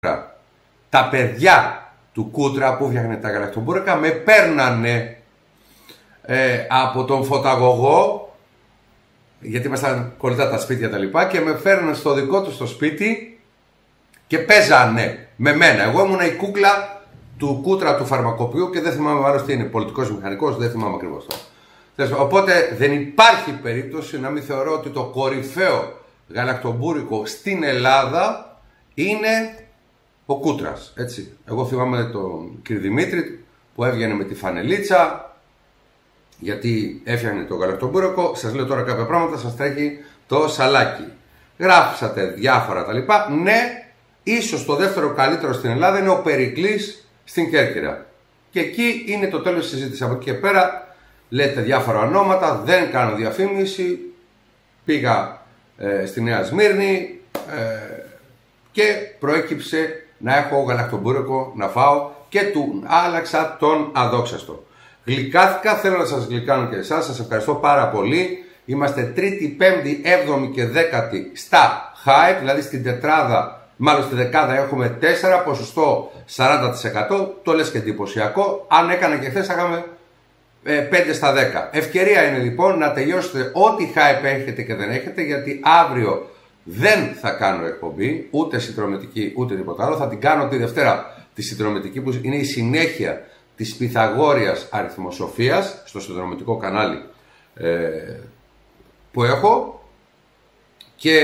τα παιδιά του Κούτρα που φτιάχνε τα γαλακτομπούρεκα με παίρνανε από τον φωταγωγό, γιατί ήμασταν κολλητά τα σπίτια τα λοιπά, και με φέρνανε στο δικό του στο σπίτι και παίζανε με μένα. Εγώ ήμουν η κούκλα του Κούτρα του φαρμακοποιού και δεν θυμάμαι μάλλον τι είναι, πολιτικός μηχανικός, δεν θυμάμαι ακριβώς τώρα. Οπότε δεν υπάρχει περίπτωση να μην θεωρώ ότι το κορυφαίο γαλακτομπούρικο στην Ελλάδα είναι ο Κούτρας, έτσι. Εγώ θυμάμαι τον κύριο Δημήτρη που έβγαινε με τη φανελίτσα γιατί έφτιαχνε το γαλακτομπούρικο. Σας λέω τώρα κάποια πράγματα, σας τρέχει το σαλάκι. Γράψατε διάφορα τα λοιπά. Ναι, ίσως το δεύτερο καλύτερο στην Ελλάδα είναι ο Περικλής στην Κέρκυρα. Και εκεί είναι το τέλος της συζήτησης. Από εκεί και πέρα λέτε διάφορα ονόματα, δεν κάνω διαφήμιση. Πήγα στη Νέα Σμύρνη και προέκυψε να έχω γαλακτομπούρικο να φάω και του άλλαξα τον αδόξαστο. Γλυκάθηκα, θέλω να σας γλυκάνω και εσάς, σας ευχαριστώ πάρα πολύ. Είμαστε τρίτη, πέμπτη, έβδομη και δέκατη στα hype, δηλαδή στην τετράδα, μάλλον στη δεκάδα έχουμε 4, ποσοστό 40%, το λες και εντυπωσιακό. Αν έκανα και χθες θα είχαμε 5 στα 10. Ευκαιρία είναι λοιπόν να τελειώσετε ό,τι hype έχετε και δεν έχετε, γιατί αύριο δεν θα κάνω εκπομπή, ούτε συνδρομητική ούτε τίποτα άλλο. Θα την κάνω τη Δευτέρα τη συνδρομητική, που είναι η συνέχεια της Πυθαγόρειας αριθμοσοφίας στο συνδρομητικό κανάλι που έχω. Και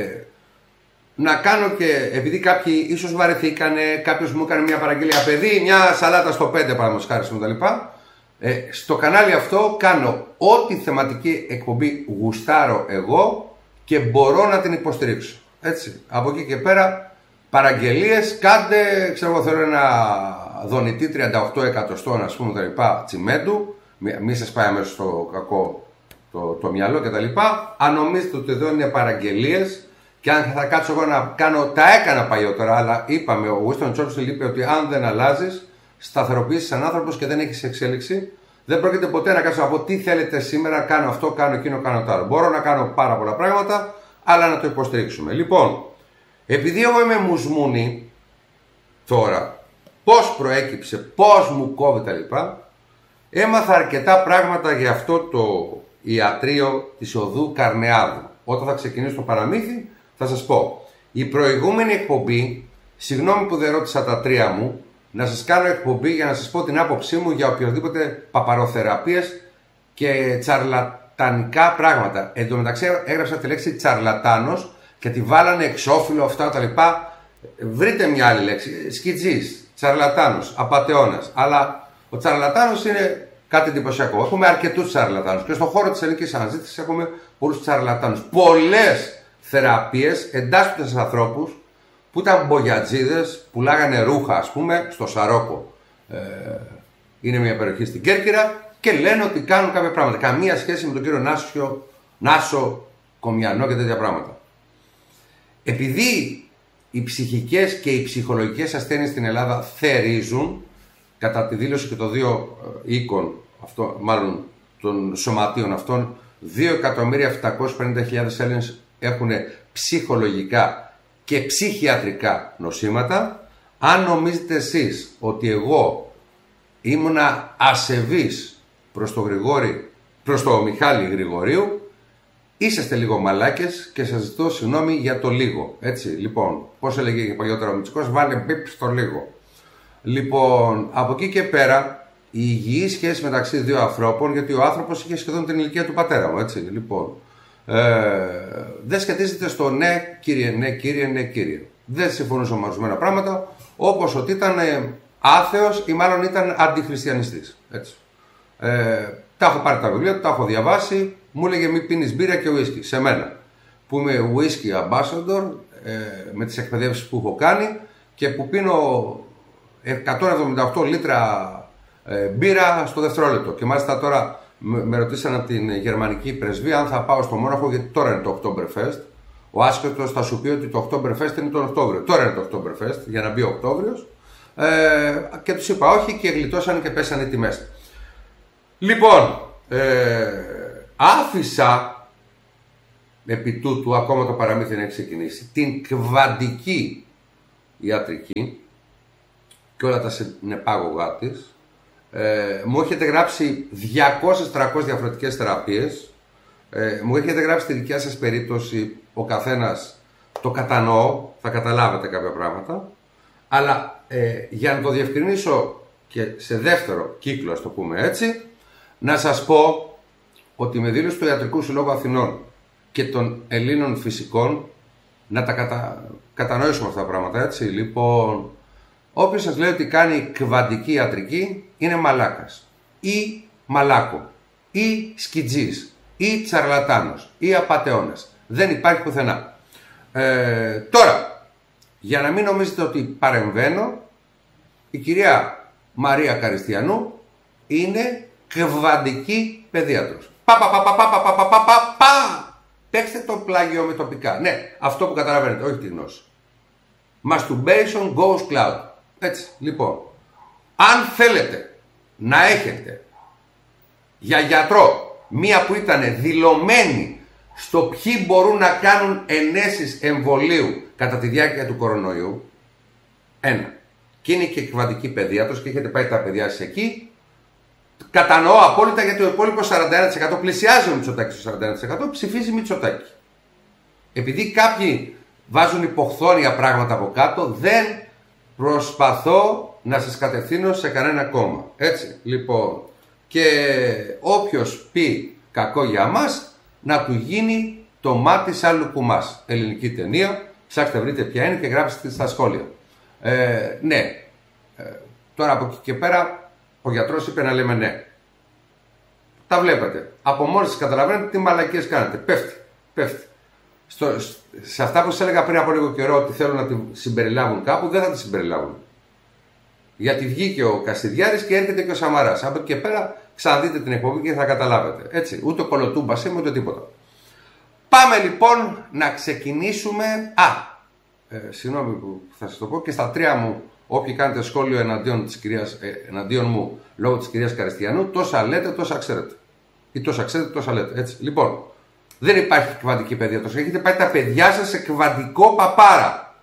να κάνω και, επειδή κάποιοι ίσως βαρεθήκανε, κάποιος μου έκανε μια παραγγελία, παιδί, μια σαλάτα στο 5 παραδείγματος χάρη μου τα λοιπά. Στο κανάλι αυτό κάνω ό,τι θεματική εκπομπή γουστάρω εγώ και μπορώ να την υποστηρίξω. Έτσι. Από εκεί και πέρα παραγγελίες, κάντε, ξέρω εγώ, θέλω ένα δονητή 38 εκατοστών, ας πούμε, τα λοιπά, τσιμέντου, μη σας πάει αμέσως στο κακό το μυαλό και τα λοιπά. Αν νομίζετε ότι εδώ είναι παραγγελίες και αν θα κάτσω εγώ να κάνω, τα έκανα παλιότερα, αλλά είπαμε, ο Winston Churchill είπε ότι αν δεν αλλάζεις, σταθεροποιήσεις σαν άνθρωπος και δεν έχεις εξέλιξη, δεν πρόκειται ποτέ να κάτσω να πω τι θέλετε σήμερα, κάνω αυτό, κάνω εκείνο, κάνω το άλλο. Μπορώ να κάνω πάρα πολλά πράγματα, αλλά να το υποστηρίξουμε. Λοιπόν, επειδή εγώ είμαι μουσμούνι τώρα, πώς προέκυψε, πώς μου κόβει τα λοιπά, έμαθα αρκετά πράγματα για αυτό το ιατρείο της οδού Καρνεάδου. Όταν θα ξεκινήσω το παραμύθι θα σας πω. Η προηγούμενη εκπομπή, συγγνώμη που δεν ρώτησα τα τρία μου, να σας κάνω εκπομπή για να σας πω την άποψή μου για οποιοδήποτε παπαροθεραπείες και τσαρλατανικά πράγματα. Εν τω μεταξύ έγραψα τη λέξη τσαρλατάνος και τη βάλανε εξώφυλλο αυτά τα λοιπά. Βρείτε μια άλλη λέξη. Σκιτζής, τσαρλατάνος, απατεώνας. Αλλά ο τσαρλατάνος είναι κάτι εντυπωσιακό. Έχουμε αρκετούς τσαρλατάνους και στον χώρο της ελληνικής αναζήτησης έχουμε πολλούς τσαρλατάνους. Πολλές θεραπείες εντάσσονται σε ανθρώπους που ήταν μπογιατζίδες, πουλάγανε ρούχα, ας πούμε, στο Σαρόκο. Είναι μια περιοχή στην Κέρκυρα και λένε ότι κάνουν κάποια πράγματα. Καμία σχέση με τον κύριο Νάσο Κομιανό και τέτοια πράγματα. Επειδή οι ψυχικές και οι ψυχολογικές ασθένειες στην Ελλάδα θερίζουν, κατά τη δήλωση και των δύο οίκων, μάλλον των σωματείων αυτών, 2.750.000 Έλληνες έχουν ψυχολογικά και ψυχιατρικά νοσήματα. Αν νομίζετε εσείς ότι εγώ ήμουνα ασεβής προς το Μιχάλη Γρηγορίου, είσαστε λίγο μαλάκες και σας ζητώ συγγνώμη για το λίγο. Έτσι, λοιπόν, πώς έλεγε παλιότερα ο Μητσικός, βάλε μπιπ στο λίγο. Λοιπόν, από εκεί και πέρα, η υγιή σχέση μεταξύ δύο ανθρώπων, γιατί ο άνθρωπος είχε σχεδόν την ηλικία του πατέρα μου, έτσι, λοιπόν. Δεν σχετίζεται στο ναι κύριε, ναι κύριε, ναι κύριε. Δεν συμφωνούσα με ορισμένα πράγματα, όπως ότι ήταν άθεος ή μάλλον ήταν αντιχριστιανιστής. Έτσι. Τα έχω πάρει τα βιβλία, τα έχω διαβάσει. Μου έλεγε μη πίνεις μπύρα και ουίσκι. Σε μένα που είμαι whisky ambassador, με τις εκπαιδεύσεις που έχω κάνει και που πίνω 178 λίτρα μπύρα στο δευτερόλεπτο. Και μάλιστα τώρα με ρωτήσαν από την γερμανική πρεσβεία αν θα πάω στο Μόναχο, γιατί τώρα είναι το Oktoberfest. Ο άσχετος θα σου πει ότι το Oktoberfest είναι τον Οκτώβριο. Τώρα είναι το Oktoberfest για να μπει ο Οκτώβριος. Και τους είπα όχι και γλιτώσανε και πέσανε οι τιμές. Λοιπόν, άφησα επί τούτου, ακόμα το παραμύθι να έχει ξεκινήσει, την κβαντική ιατρική και όλα τα συνεπάγωγά της. Μου έχετε γράψει 200-300 διαφορετικές θεραπείες. Μου έχετε γράψει τη δικιά σας περίπτωση, ο καθένας το κατανοώ, θα καταλάβετε κάποια πράγματα. Αλλά για να το διευκρινίσω και σε δεύτερο κύκλο, ας το πούμε έτσι, να σας πω ότι με δήλωση του Ιατρικού Συλλόγου Αθηνών και των Ελλήνων Φυσικών, να τα κατανοήσουμε αυτά τα πράγματα, έτσι. Λοιπόν, όποιος σας λέει ότι κάνει κβαντική ιατρική είναι μαλάκας ή μαλάκο ή σκιτζής ή τσαρλατάνος ή απατεώνας. Δεν υπάρχει πουθενά. Τώρα, για να μην νομίζετε ότι παρεμβαίνω, η κυρία Μαρία Καριστιανού είναι κβαντική παιδίατρος. Παίξτε το πλάγιο με τοπικά. Ναι, αυτό που καταλαβαίνετε, όχι τη γνώση. Masturbation goes cloud. Έτσι, λοιπόν. Αν θέλετε να έχετε για γιατρό μία που ήταν δηλωμένη στο ποιοι μπορούν να κάνουν ενέσεις εμβολίου κατά τη διάρκεια του κορονοϊού, ένα, και είναι και κβαντική παιδίατρος και έχετε πάει τα παιδιά σας εκεί, κατανοώ απόλυτα, γιατί ο υπόλοιπο 41% πλησιάζει ο Μητσοτάκης στο 41%, ψηφίζει Μητσοτάκη. Επειδή κάποιοι βάζουν υποχθόνια πράγματα από κάτω, δεν προσπαθώ να σας κατευθύνω σε κανένα κόμμα. Έτσι, λοιπόν. Και όποιος πει κακό για μας, να του γίνει το μάτι σαν λουκουμάς. Ελληνική ταινία, ψάξτε βρείτε ποια είναι και γράψτε στα σχόλια. Ναι, τώρα από εκεί και πέρα ο γιατρός είπε να λέμε ναι. Τα βλέπετε. Από μόλις σας καταλαβαίνετε τι μαλακίες κάνετε. Πέφτει. Σε αυτά που σας έλεγα πριν από λίγο καιρό ότι θέλουν να τη συμπεριλάβουν κάπου, δεν θα τη συμπεριλάβουν. Γιατί βγήκε ο Κασιδιάρης και έρχεται και ο Σαμαράς. Από εκεί και πέρα ξαναδείτε την εκπομπή και θα καταλάβετε. Έτσι, ούτε κολοτούμπας είμαι ούτε τίποτα. Πάμε λοιπόν να ξεκινήσουμε. Συγγνώμη που θα σας το πω, και στα τρία μου, όποιοι κάνετε σχόλιο εναντίον μου λόγω της κυρίας Καριστιανού, τόσα λέτε, τόσα ξέρετε. Ή τόσα ξέρετε, τόσα λέτε. Έτσι. Λοιπόν, δεν υπάρχει κβαντική παιδίατρος. Έχετε πάει τα παιδιά σας σε κβαντικό παπάρα.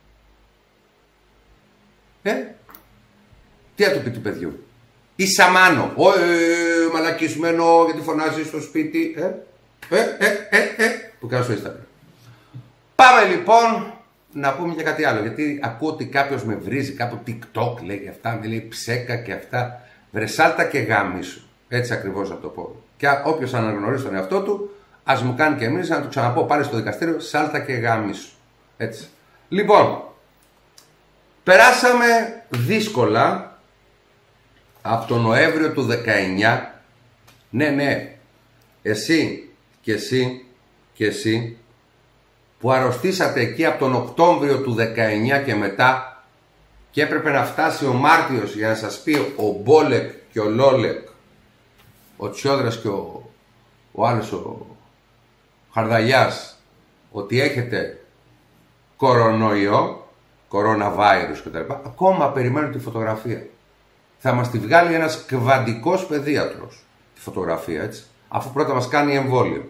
Τι θα του πει του παιδιού? Ή σαμάνο. Μαλακισμένο γιατί φωνάζει στο σπίτι. Που κάνω στο Instagram. Πάμε λοιπόν να πούμε και κάτι άλλο. Γιατί ακούω ότι κάποιος με βρίζει, κάπου TikTok λέει και αυτά, με λέει ψέκα και αυτά. Βρεσάλτα και γάμισου. Έτσι ακριβώς να το πω. Και όποιος αναγνωρίζει τον εαυτό του, ας μου κάνει και εμείς να του ξαναπώ πάλι στο δικαστήριο, σάλτα και γάμισου. Έτσι. Λοιπόν, περάσαμε δύσκολα από τον Νοέμβριο του 19. Ναι, εσύ και εσύ και εσύ που αρρωστήσατε εκεί από τον Οκτώβριο του 19 και μετά και έπρεπε να φτάσει ο Μάρτιος για να σας πει ο Μπόλεκ και ο Λόλεκ, ο Τσιόδρας και ο άλλος ο Χαρδαλιάς, ότι έχετε κορονοϊό, κοροναβάιρους κτλ. Ακόμα περιμένω τη φωτογραφία. Θα μας τη βγάλει ένας κβαντικός παιδίατρος τη φωτογραφία, έτσι, αφού πρώτα μας κάνει εμβόλιο.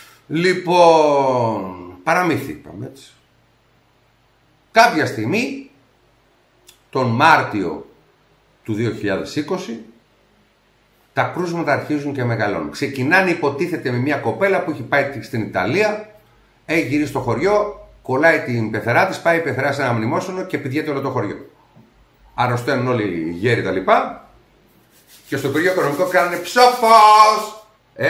Λοιπόν, παραμύθι είπαμε, έτσι. Κάποια στιγμή, τον Μάρτιο του 2020, τα κρούσματα αρχίζουν και μεγαλώνουν. Ξεκινάνε υποτίθεται με μια κοπέλα που έχει πάει στην Ιταλία, έχει γυρίσει στο χωριό, κολλάει την πεθερά της, πάει η πεθερά σε ένα μνημόσυνο και πηδιέται όλο το χωριό. Αρρωσταίνουν όλοι οι γέροι τα λοιπά και στο Υπουργείο Οικονομικό κάνανε ψόφος.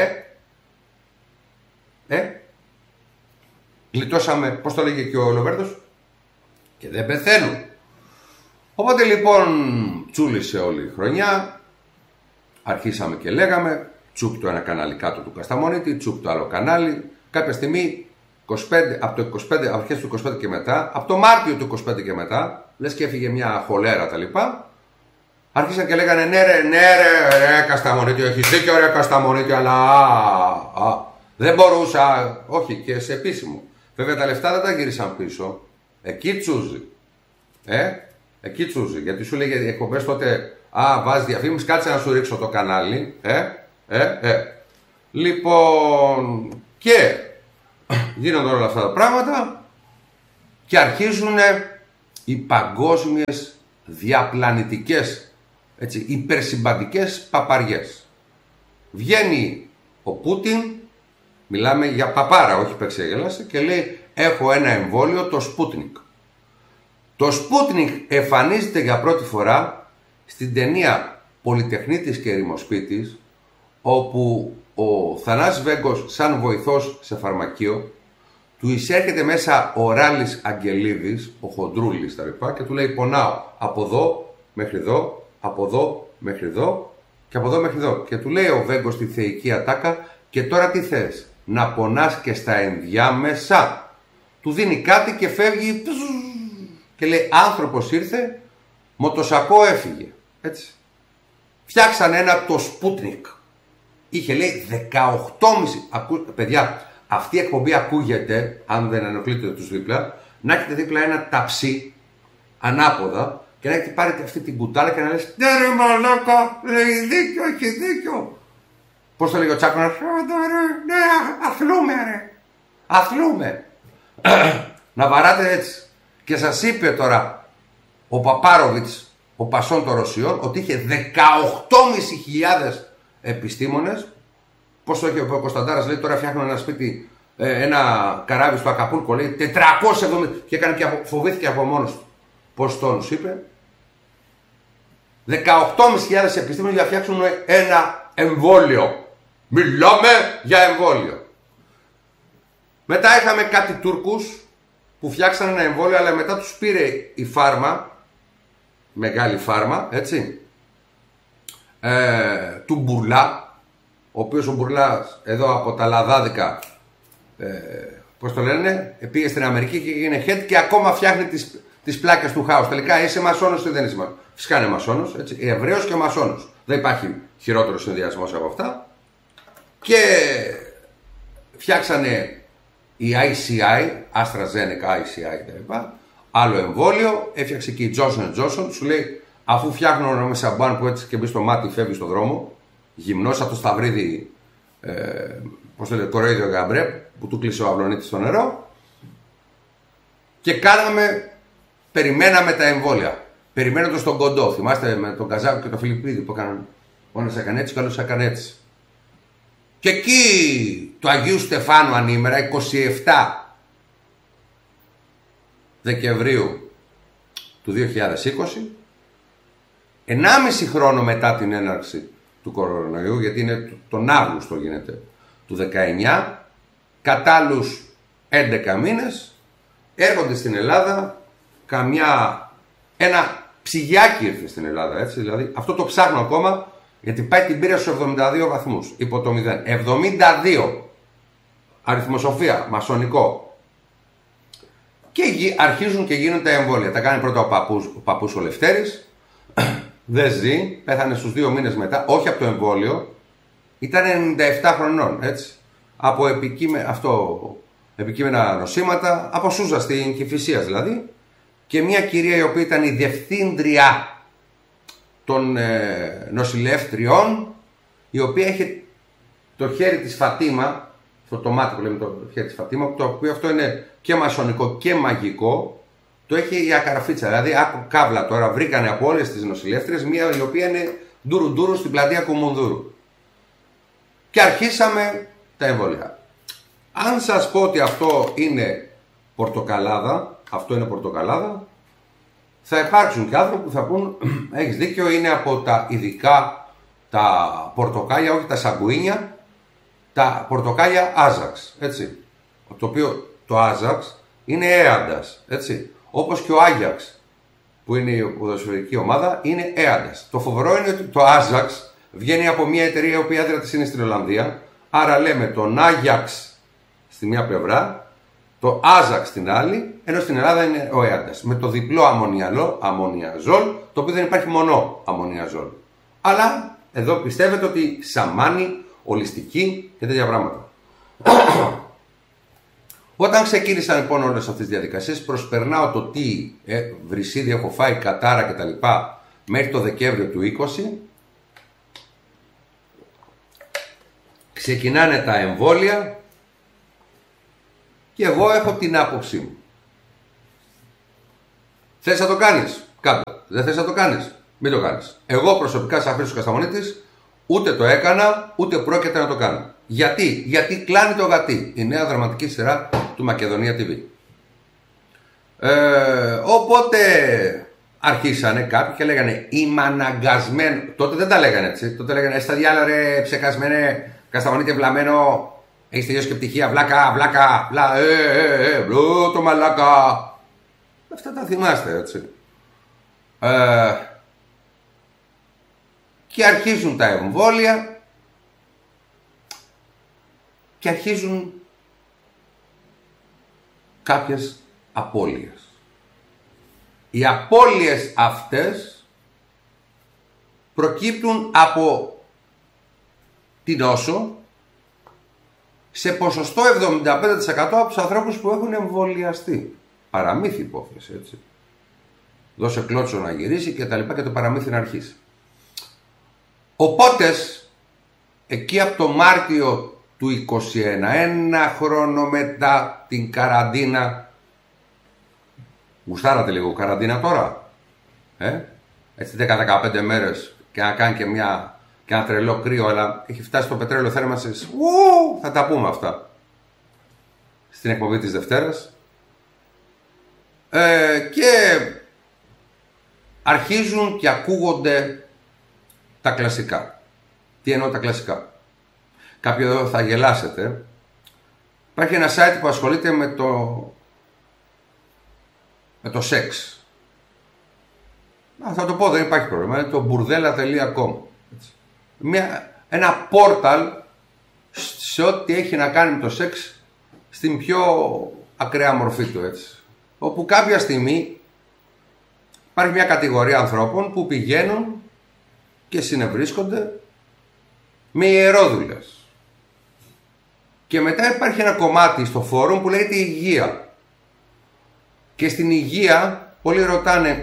Γλιτώσαμε, πώς το λέγε και ο Λοβέρδος, και δεν πεθαίνουν. Οπότε λοιπόν τσούλησε όλη η χρονιά, αρχίσαμε και λέγαμε, τσουπ το ένα κανάλι κάτω του Κασταμονίτη, τσουπ το άλλο κανάλι. Κάποια στιγμή, από το 25, αρχές του 25 και μετά, από το Μάρτιο του 25 και μετά, λες και έφυγε μια χολέρα τα λοιπά, άρχισαν και λέγανε ναι ρε Κασταμονίτη, έχεις δίκιο ρε Κασταμονίτη, αλλά δεν μπορούσα, όχι, και σε επίσημο. Βέβαια τα λεφτά δεν τα γύρισαν πίσω, εκεί τσούζει. Εκεί τσούζει, γιατί σου λέγε οι εκπομπές τότε, βάζει διαφήμιση, κάτσε να σου ρίξω το κανάλι. Λοιπόν, και γίνονται όλα αυτά τα πράγματα και αρχίζουν οι παγκόσμιες διαπλανητικές, έτσι, υπερσυμπαντικές παπαριές. Βγαίνει ο Πούτιν, μιλάμε για παπάρα, όχι παίξε και λέει έχω ένα εμβόλιο, το Σπούτνικ. Το Σπούτνικ εμφανίζεται για πρώτη φορά στην ταινία Πολυτεχνίτης και Ερημοσπίτης, όπου ο Θανάσης Βέγκος σαν βοηθός σε φαρμακείο του εισέρχεται μέσα ο Ράλης Αγγελίδης, ο Χοντρούλης τα λοιπά, και του λέει πονάω από εδώ μέχρι εδώ, από εδώ μέχρι εδώ και από εδώ μέχρι εδώ. Και του λέει ο Βέγκος στη θεϊκή ατάκα και τώρα τι θες, να πονάς και στα ενδιάμεσα. Του δίνει κάτι και φεύγει και λέει άνθρωπος ήρθε, μοτοσακό έφυγε. Έτσι. Φτιάξανε ένα το Σπούτνικ. Είχε λέει 18,5. Παιδιά, αυτή η εκπομπή ακούγεται, αν δεν ενοχλείτε τους δίπλα, να έχετε δίπλα ένα ταψί ανάποδα και να έχετε πάρει αυτή την κουτάλα και να λες ναι ρε μαλάκα, λέει δίκιο, έχει δίκιο. Πώς το λέει ο Τσάκωνας, ναι, αθλούμε ρε, αθλούμε. Να βαράτε έτσι. Και σας είπε τώρα ο Παπάροβιτς, ο Πασόν των Ρωσιών, ότι είχε 18.500 επιστήμονες. Πώς το έχει ο Κωνσταντάρας, λέει τώρα φτιάχνουν ένα σπίτι, ένα καράβι στο Ακαπούλκο, λέει 470 και έκανε και φοβήθηκε από μόνος του. Πώς τόνους είπε. 18.500 επιστήμονες για να φτιάξουν ένα εμβόλιο. Μιλάμε για εμβόλιο. Μετά είχαμε κάτι Τούρκους που φτιάξαν ένα εμβόλιο, αλλά μετά τους πήρε η φάρμα, μεγάλη φάρμα, έτσι, του Μπουρλά, ο οποίος ο Μπουρλάς εδώ από τα Λαδάδικα, πώς το λένε, πήγε στην Αμερική και έγινε head και ακόμα φτιάχνει τις πλάκες του χάους. Τελικά είσαι μασόνος ή δεν είσαι μασόνος? Φυσικά είναι μασόνος, έτσι, Εβραίος και μασόνος. Δεν υπάρχει χειρότερος συνδυασμός από αυτά. Και φτιάξανε η ICI, AstraZeneca, ICI κτλ. Άλλο εμβόλιο, έφτιαξε και η Johnson Johnson, σου λέει αφού φτιάχνω ένα σαμπάν που έτσι και μπει στο μάτι φεύγει στον δρόμο, γυμνός από το Σταυρίδι, πώς το λέει, κοροϊδιο Γαμπρέ, που του κλείσε ο αυλονίτης στο νερό, και περιμέναμε τα εμβόλια. Περιμένοντας τον Κοντό, θυμάστε με τον Καζάκο και τον Φιλιππίδη που έκαναν, ο ένας έκανε έτσι και ο άλλος έκανε έτσι. Και εκεί του Αγίου Στεφάνου ανήμερα, 27 Δεκεμβρίου του 2020, 1,5 χρόνο μετά την έναρξη του κορονοϊού, γιατί είναι τον Αύγουστο γίνεται, του 19, κατά άλλους 11 μήνες, έρχονται στην Ελλάδα ένα ψυγιάκι ήρθε στην Ελλάδα, έτσι, δηλαδή αυτό το ψάχνω ακόμα, γιατί πάει την πήρα στους 72 βαθμούς, υπό το 0. 72. Αριθμοσοφία, μασονικό. Και αρχίζουν και γίνονται τα εμβόλια. Τα κάνει πρώτα ο παππούς ο Λευτέρης. Δεν ζει, πέθανε στους 2 μήνες μετά, όχι από το εμβόλιο. Ήταν 97 χρονών, έτσι. Από επικείμενα νοσήματα, από Σούζα στην Κηφισίας δηλαδή. Και μια κυρία η οποία ήταν η διευθύντρια των νοσηλεύτριών, η οποία είχε το χέρι της Φατίμα, το μάτι που λέμε το χέρι της Φατίμα, το οποίο αυτό είναι και μασονικό και μαγικό, το έχει η ακαραφίτσα. Δηλαδή, άκου κάβλα τώρα, βρήκανε από όλες τις νοσηλεύτριες μία η οποία είναι ντουρου-ντουρου στην πλατεία Κουμουνδούρου. Και αρχίσαμε τα εμβόλια. Αν σας πω ότι αυτό είναι πορτοκαλάδα, θα υπάρξουν και άνθρωποι που θα πούν έχεις δίκιο, είναι από τα ειδικά τα πορτοκάλια, όχι τα σαγκουίνια, τα πορτοκάλια Άζαξ, έτσι. Το οποίο το Άζαξ είναι έαντας, έτσι. Όπως και ο Άγιαξ, που είναι η ποδοσφαιρική ομάδα, είναι έαντας. Το φοβερό είναι ότι το Άζαξ βγαίνει από μια εταιρεία η οποία έδρα της είναι στην Ολλανδία, άρα λέμε τον Άγιαξ στη μία πλευρά, το Άζαξ στην άλλη, ενώ στην Ελλάδα είναι ο έαντας. Με το διπλό αμμονιαζόλ, το οποίο δεν υπάρχει μονό αμμονιαζόλ. Αλλά εδώ πιστεύετε ότι σαμάνι, ολιστική και τέτοια πράγματα. Όταν ξεκίνησαν λοιπόν όλες αυτές τις διαδικασίες, προσπερνάω το τι βρυσίδι έχω φάει, κατάρα κτλ. Μέχρι το Δεκέμβριο του 20. Ξεκινάνε τα εμβόλια και εγώ έχω την άποψή μου. Θες να το κάνεις, κάτω. Δεν θες να το κάνεις, μην το κάνεις. Εγώ προσωπικά, σαν Χρήστος Κασταμονίτης, ούτε το έκανα, ούτε πρόκειται να το κάνω. Γιατί κλάνει το γατί, η νέα δραματική σειρά του Μακεδονία TV. Οπότε αρχίσανε κάποιοι και λέγανε είμαι αναγκασμένο. Τότε δεν τα λέγανε έτσι. Τότε λέγανε στα διάλα ρε ψεκασμένε, Κασταμονίτη βλαμμένο. Έχεις τελειώσει και πτυχία, βλάκα, το μαλάκα. Αυτά τα θυμάστε έτσι. Και αρχίζουν τα εμβόλια και αρχίζουν κάποιες απώλειες. Οι απώλειες αυτές προκύπτουν από την νόσο σε ποσοστό 75% από τους ανθρώπους που έχουν εμβολιαστεί. Παραμύθι υπόθεση, έτσι. Δώσε κλώτσο να γυρίσει και τα λοιπά και το παραμύθι να αρχίσει. Οπότε, εκεί από το Μάρτιο του 21, ένα χρόνο μετά την καραντίνα, γουστάρατε λίγο καραντίνα τώρα, έτσι 10-15 μέρες και να κάνει και ένα τρελό κρύο, αλλά έχει φτάσει το πετρέλαιο θέρμανσης, θα τα πούμε αυτά στην εκπομπή της Δευτέρας. Και αρχίζουν και ακούγονται τα κλασικά. Τι εννοώ τα κλασικά? Κάποιοι εδώ θα γελάσετε. Υπάρχει ένα site που ασχολείται με το σεξ. Θα το πω, δεν υπάρχει πρόβλημα. Είναι το burdella.com. Ένα πόρταλ σε ό,τι έχει να κάνει με το σεξ στην πιο ακραία μορφή του, έτσι. Όπου κάποια στιγμή υπάρχει μια κατηγορία ανθρώπων που πηγαίνουν και συνευρίσκονται με ιερόδουλες. Και μετά υπάρχει ένα κομμάτι στο φόρουμ που λέγεται υγεία. Και στην υγεία πολλοί ρωτάνε,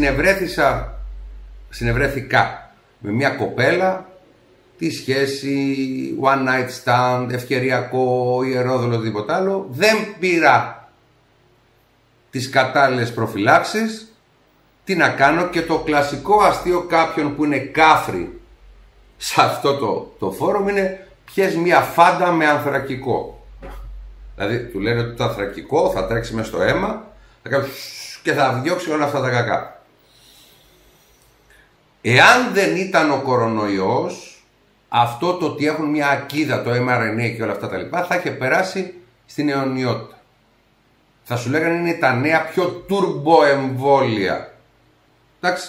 συνευρέθηκα με μια κοπέλα, τι σχέση, one night stand, ευκαιριακό, ιερόδουλο, τίποτα άλλο. Δεν πήρα τις κατάλληλες προφυλάξεις. Τι να κάνω? Και το κλασικό αστείο κάποιων που είναι κάφροι σε αυτό το φόρουμ είναι πιες μια φάντα με ανθρακικό. Δηλαδή του λένε ότι το ανθρακικό θα τρέξει μες στο αίμα και θα διώξει όλα αυτά τα κακά. Εάν δεν ήταν ο κορονοϊός, αυτό το ότι έχουν μια ακίδα, το mRNA και όλα αυτά τα λοιπά, θα είχε περάσει στην αιωνιότητα. Θα σου λέγανε είναι τα νέα πιο τουρμπο εμβόλια. Εντάξει.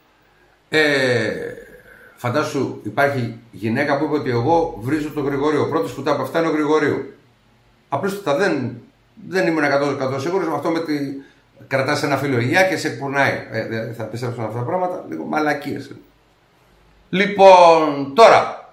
Φαντάσου υπάρχει γυναίκα που είπε ότι εγώ βρίζω τον Γρηγορίου. Ο πρώτος που τα από αυτά είναι ο Γρηγορίου. Απλώς δεν ήμουν 100% σίγουρος με αυτό, με τη κρατάς ένα φύλλο υγεία και σε πουρνάει. Θα πιστέψουν αυτά τα πράγματα, λίγο μαλακίες. Λοιπόν, τώρα,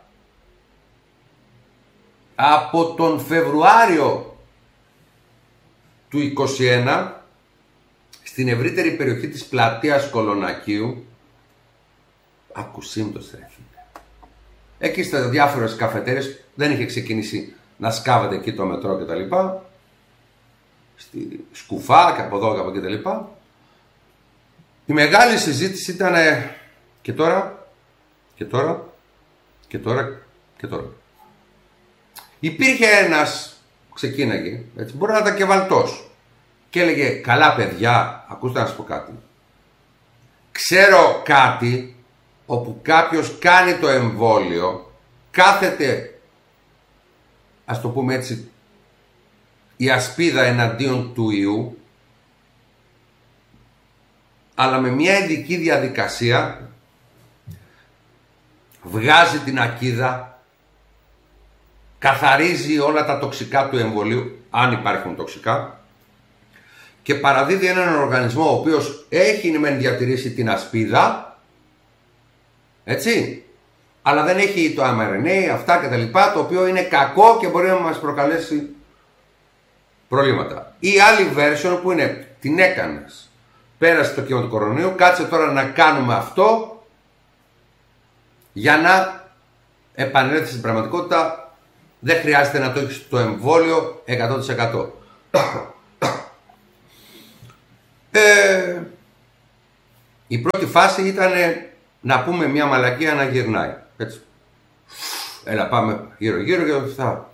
από τον Φεβρουάριο του 21, στην ευρύτερη περιοχή της πλατείας Κολονακίου, ακουσίμπτος τρέχει. Εκεί στα διάφορες καφετέρες δεν είχε ξεκινήσει να σκάβεται εκεί το μετρό και τα λοιπά. Στη Σκουφά και από εδώ και από εκεί τα λοιπά. Η μεγάλη συζήτηση ήταν και τώρα, και τώρα, και τώρα, και τώρα. Υπήρχε ένας, ξεκίναγε, έτσι, μπορεί να ήταν και βαλτός. Και έλεγε, καλά παιδιά, ακούστε να σας πω κάτι. Ξέρω κάτι όπου κάποιος κάνει το εμβόλιο, κάθεται, ας το πούμε έτσι, η ασπίδα εναντίον του ιού, αλλά με μια ειδική διαδικασία βγάζει την ακίδα, καθαρίζει όλα τα τοξικά του εμβολίου, αν υπάρχουν τοξικά, και παραδίδει έναν οργανισμό ο οποίος έχει μεν διατηρήσει την ασπίδα, έτσι, αλλά δεν έχει το mRNA, αυτά και τα λοιπά, το οποίο είναι κακό και μπορεί να μας προκαλέσει προβλήματα. Η άλλη version που είναι, την έκανες, πέρασε το κύμα του κορονοϊού, κάτσε τώρα να κάνουμε αυτό για να επανέλθει στην πραγματικότητα. Δεν χρειάζεται να το έχεις το εμβόλιο 100%. Η πρώτη φάση ήταν να πούμε μια μαλακία να γυρνάει. Έτσι. Έλα πάμε γύρω γύρω και αυτά.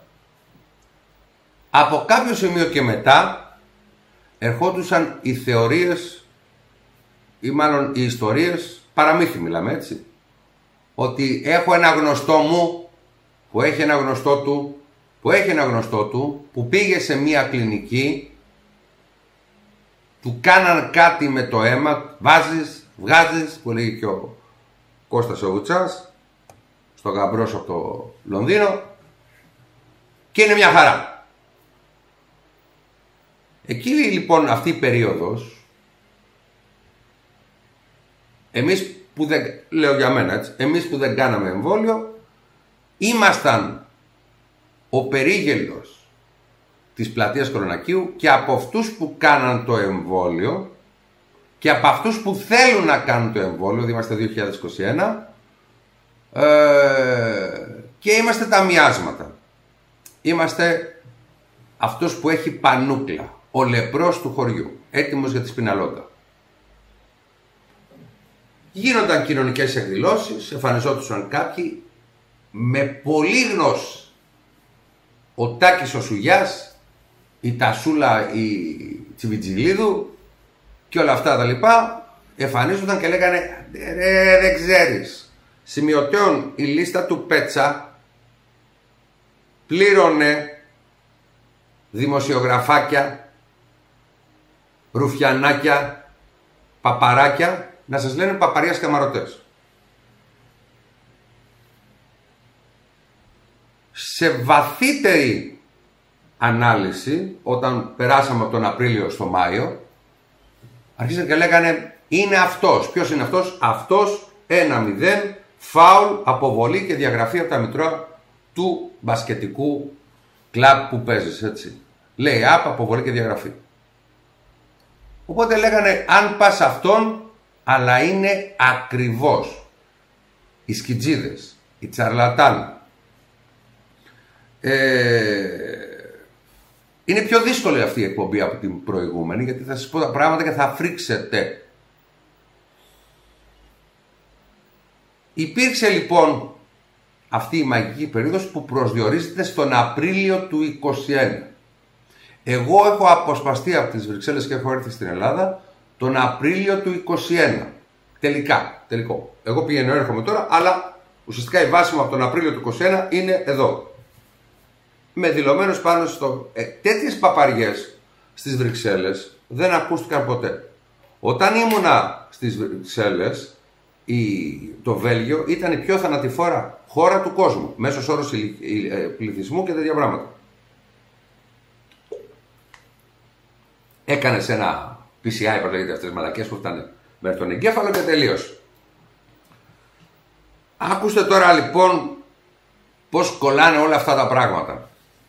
Από κάποιο σημείο και μετά ερχόντουσαν οι θεωρίες ή μάλλον οι ιστορίες, παραμύθι μιλάμε έτσι, ότι έχω ένα γνωστό μου που έχει ένα γνωστό του που έχει ένα γνωστό του που πήγε σε μια κλινική, του κάναν κάτι με το αίμα, βγάζεις, που λέγει και ο Κώστας ο Βουτσάς, στο γαμπρός από το Λονδίνο, και είναι μια χαρά. Εκεί λοιπόν αυτή η περίοδος, εμείς που δεν, λέω για μένα έτσι, εμείς που δεν κάναμε εμβόλιο, ήμασταν ο περίγελος της πλατείας Κορονακίου και από αυτούς που κάναν το εμβόλιο και από αυτούς που θέλουν να κάνουν το εμβόλιο, είμαστε 2021, και είμαστε τα μοιάσματα. Είμαστε αυτός που έχει πανούκλα, ο λεπρός του χωριού, έτοιμος για τη σπιναλόντα. Γίνονταν κοινωνικές εκδηλώσεις, εμφανιζόντουσαν κάποιοι με πολύ γνώση. Ο Τάκης ο Σουγιάς, η Τασούλα η Τσιβιτζιλίδου και όλα αυτά τα λοιπά εμφανίζονταν και λέγανε ρε δεν ξέρεις. Σημειωτέων η λίστα του Πέτσα πλήρωνε δημοσιογραφάκια, ρουφιανάκια, παπαράκια να σας λένε παπαρίας καμαρωτές. Σε βαθύτερη ανάλυση, όταν περάσαμε από τον Απρίλιο στο Μάιο, αρχίσαν και λέγανε είναι αυτός. Ποιος είναι αυτός? Αυτός 1-0, φάουλ, αποβολή και διαγραφή από τα μητρώα του μπασκετικού κλαμπ που παίζεις, έτσι. Λέει αποβολή και διαγραφή. Οπότε λέγανε αν πας αυτόν, αλλά είναι ακριβώς οι σκιτζίδες, οι τσαρλατάνοι. Είναι πιο δύσκολη αυτή η εκπομπή από την προηγούμενη, γιατί θα σας πω τα πράγματα και θα φρίξετε. Υπήρξε λοιπόν αυτή η μαγική περίοδος που προσδιορίζεται στον Απρίλιο του 2021. Εγώ έχω αποσπαστεί από τις Βρυξέλλες και έχω έρθει στην Ελλάδα τον Απρίλιο του 2021. Τελικό. Εγώ πηγαίνω, έρχομαι τώρα, αλλά ουσιαστικά η βάση μου από τον Απρίλιο του 2021 είναι εδώ. Με δηλωμένους πάνω στο... τέτοιες παπαριές στις Βρυξέλλες δεν ακούστηκαν ποτέ. Όταν ήμουνα στις Βρυξέλλες, το Βέλγιο ήταν η πιο θανατηφόρα χώρα του κόσμου. Μέσος όρος πληθυσμού και τέτοια πράγματα. Έκανες ένα PCI, που λέγεται αυτές τις μαλακές που ήταν με τον εγκέφαλο και τελείωσε. Άκουστε τώρα λοιπόν πώς κολλάνε όλα αυτά τα πράγματα.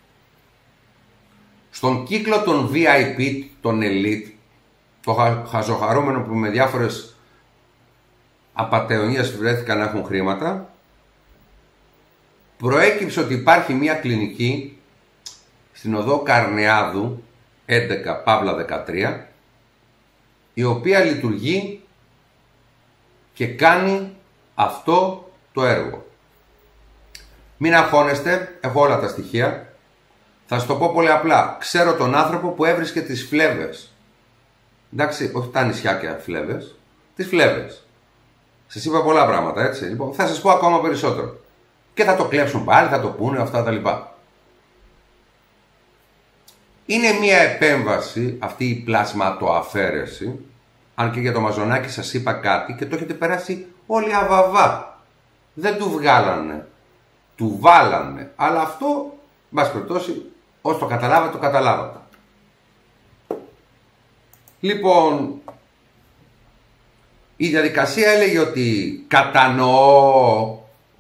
Στον κύκλο των VIP, των elite, το χαζοχαρούμενο που με διάφορες απατεωνίες βρέθηκαν να έχουν χρήματα, προέκυψε ότι υπάρχει μια κλινική στην οδό Καρνεάδου 11-13, η οποία λειτουργεί και κάνει αυτό το έργο. Μην αγχώνεστε, έχω όλα τα στοιχεία. Θα σας το πω πολύ απλά. Ξέρω τον άνθρωπο που έβρισκε τις φλέβες. Εντάξει, όχι τα νησιάκια φλέβες, τις φλέβες. Σας είπα πολλά πράγματα, έτσι. Λοιπόν, θα σας πω ακόμα περισσότερο. Και θα το κλέψουν πάλι, θα το πούνε, αυτά τα λοιπά. Είναι μια επέμβαση, αυτή η πλασματοαφαίρεση, αν και για το μαζονάκι σας είπα κάτι και το έχετε περάσει όλοι αβαβά. Δεν του βγάλανε. Του βάλανε. Αλλά αυτό, μπας περιπτώσει, όσο το καταλάβατε, το καταλάβατε. Λοιπόν, η διαδικασία έλεγε ότι κατανοώ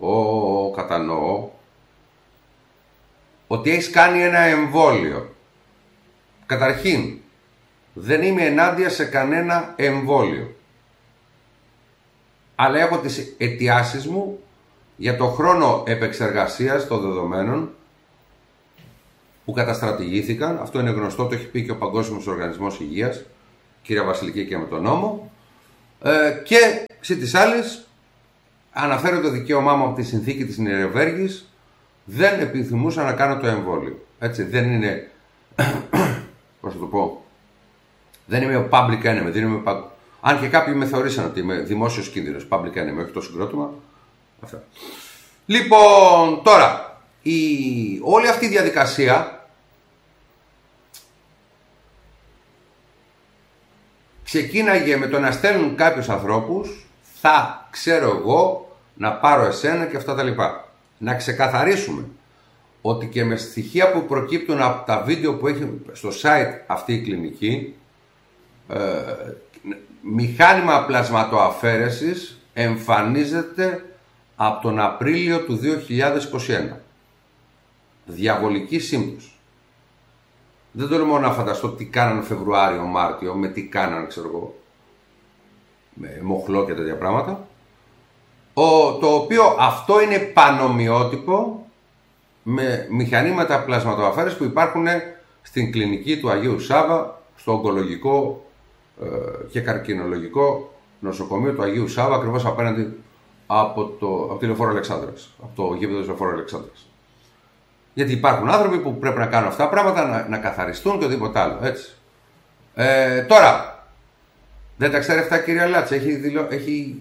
ότι έχεις κάνει ένα εμβόλιο. Καταρχήν, δεν είμαι ενάντια σε κανένα εμβόλιο. Αλλά έχω τις αιτιάσεις μου για το χρόνο επεξεργασίας των δεδομένων που καταστρατηγήθηκαν. Αυτό είναι γνωστό, το έχει πει και ο Παγκόσμιος Οργανισμός Υγείας, κυρία Βασιλική, και με τον νόμο. Και σε τις άλλες αναφέρω το δικαίωμά μου από τη συνθήκη της Νιρεμβέργης. Δεν επιθυμούσα να κάνω το εμβόλιο. Έτσι, δεν είναι, πώς θα το πω, δεν είμαι ο public enemy, δεν είμαι, αν και κάποιοι με θεωρήσαν ότι είμαι δημόσιος κίνδυνος, public enemy, όχι το συγκρότημα. Αυτά. Λοιπόν, τώρα, όλη αυτή η διαδικασία ξεκίναγε με το να στέλνουν κάποιους ανθρώπους, θα ξέρω εγώ να πάρω εσένα και αυτά τα λοιπά. Να ξεκαθαρίσουμε ότι και με στοιχεία που προκύπτουν από τα βίντεο που έχει στο site αυτή η κλινική, μηχάνημα πλασματοαφαίρεσης εμφανίζεται από τον Απρίλιο του 2021. Διαβολική σύμπτωση. Δεν τολμώ να φανταστώ τι κάνανε Φεβρουάριο, Μάρτιο, με τι κάνανε, ξέρω εγώ, με μοχλό και τέτοια πράγματα. Το οποίο αυτό είναι πανομοιότυπο με μηχανήματα πλασματοαφαίρεσης που υπάρχουν στην κλινική του Αγίου Σάβα, στο ογκολογικό και καρκινολογικό νοσοκομείο του Αγίου Σάβα, ακριβώς απέναντι από τη Λεωφόρο Αλεξάνδρας, από το γήπεδο της Λεωφόρου Αλεξάνδρας. Γιατί υπάρχουν άνθρωποι που πρέπει να κάνουν αυτά τα πράγματα, να καθαριστούν και οτιδήποτε άλλο, έτσι. Τώρα, δεν τα ξέρει αυτά, κυρία Λάτσα, έχει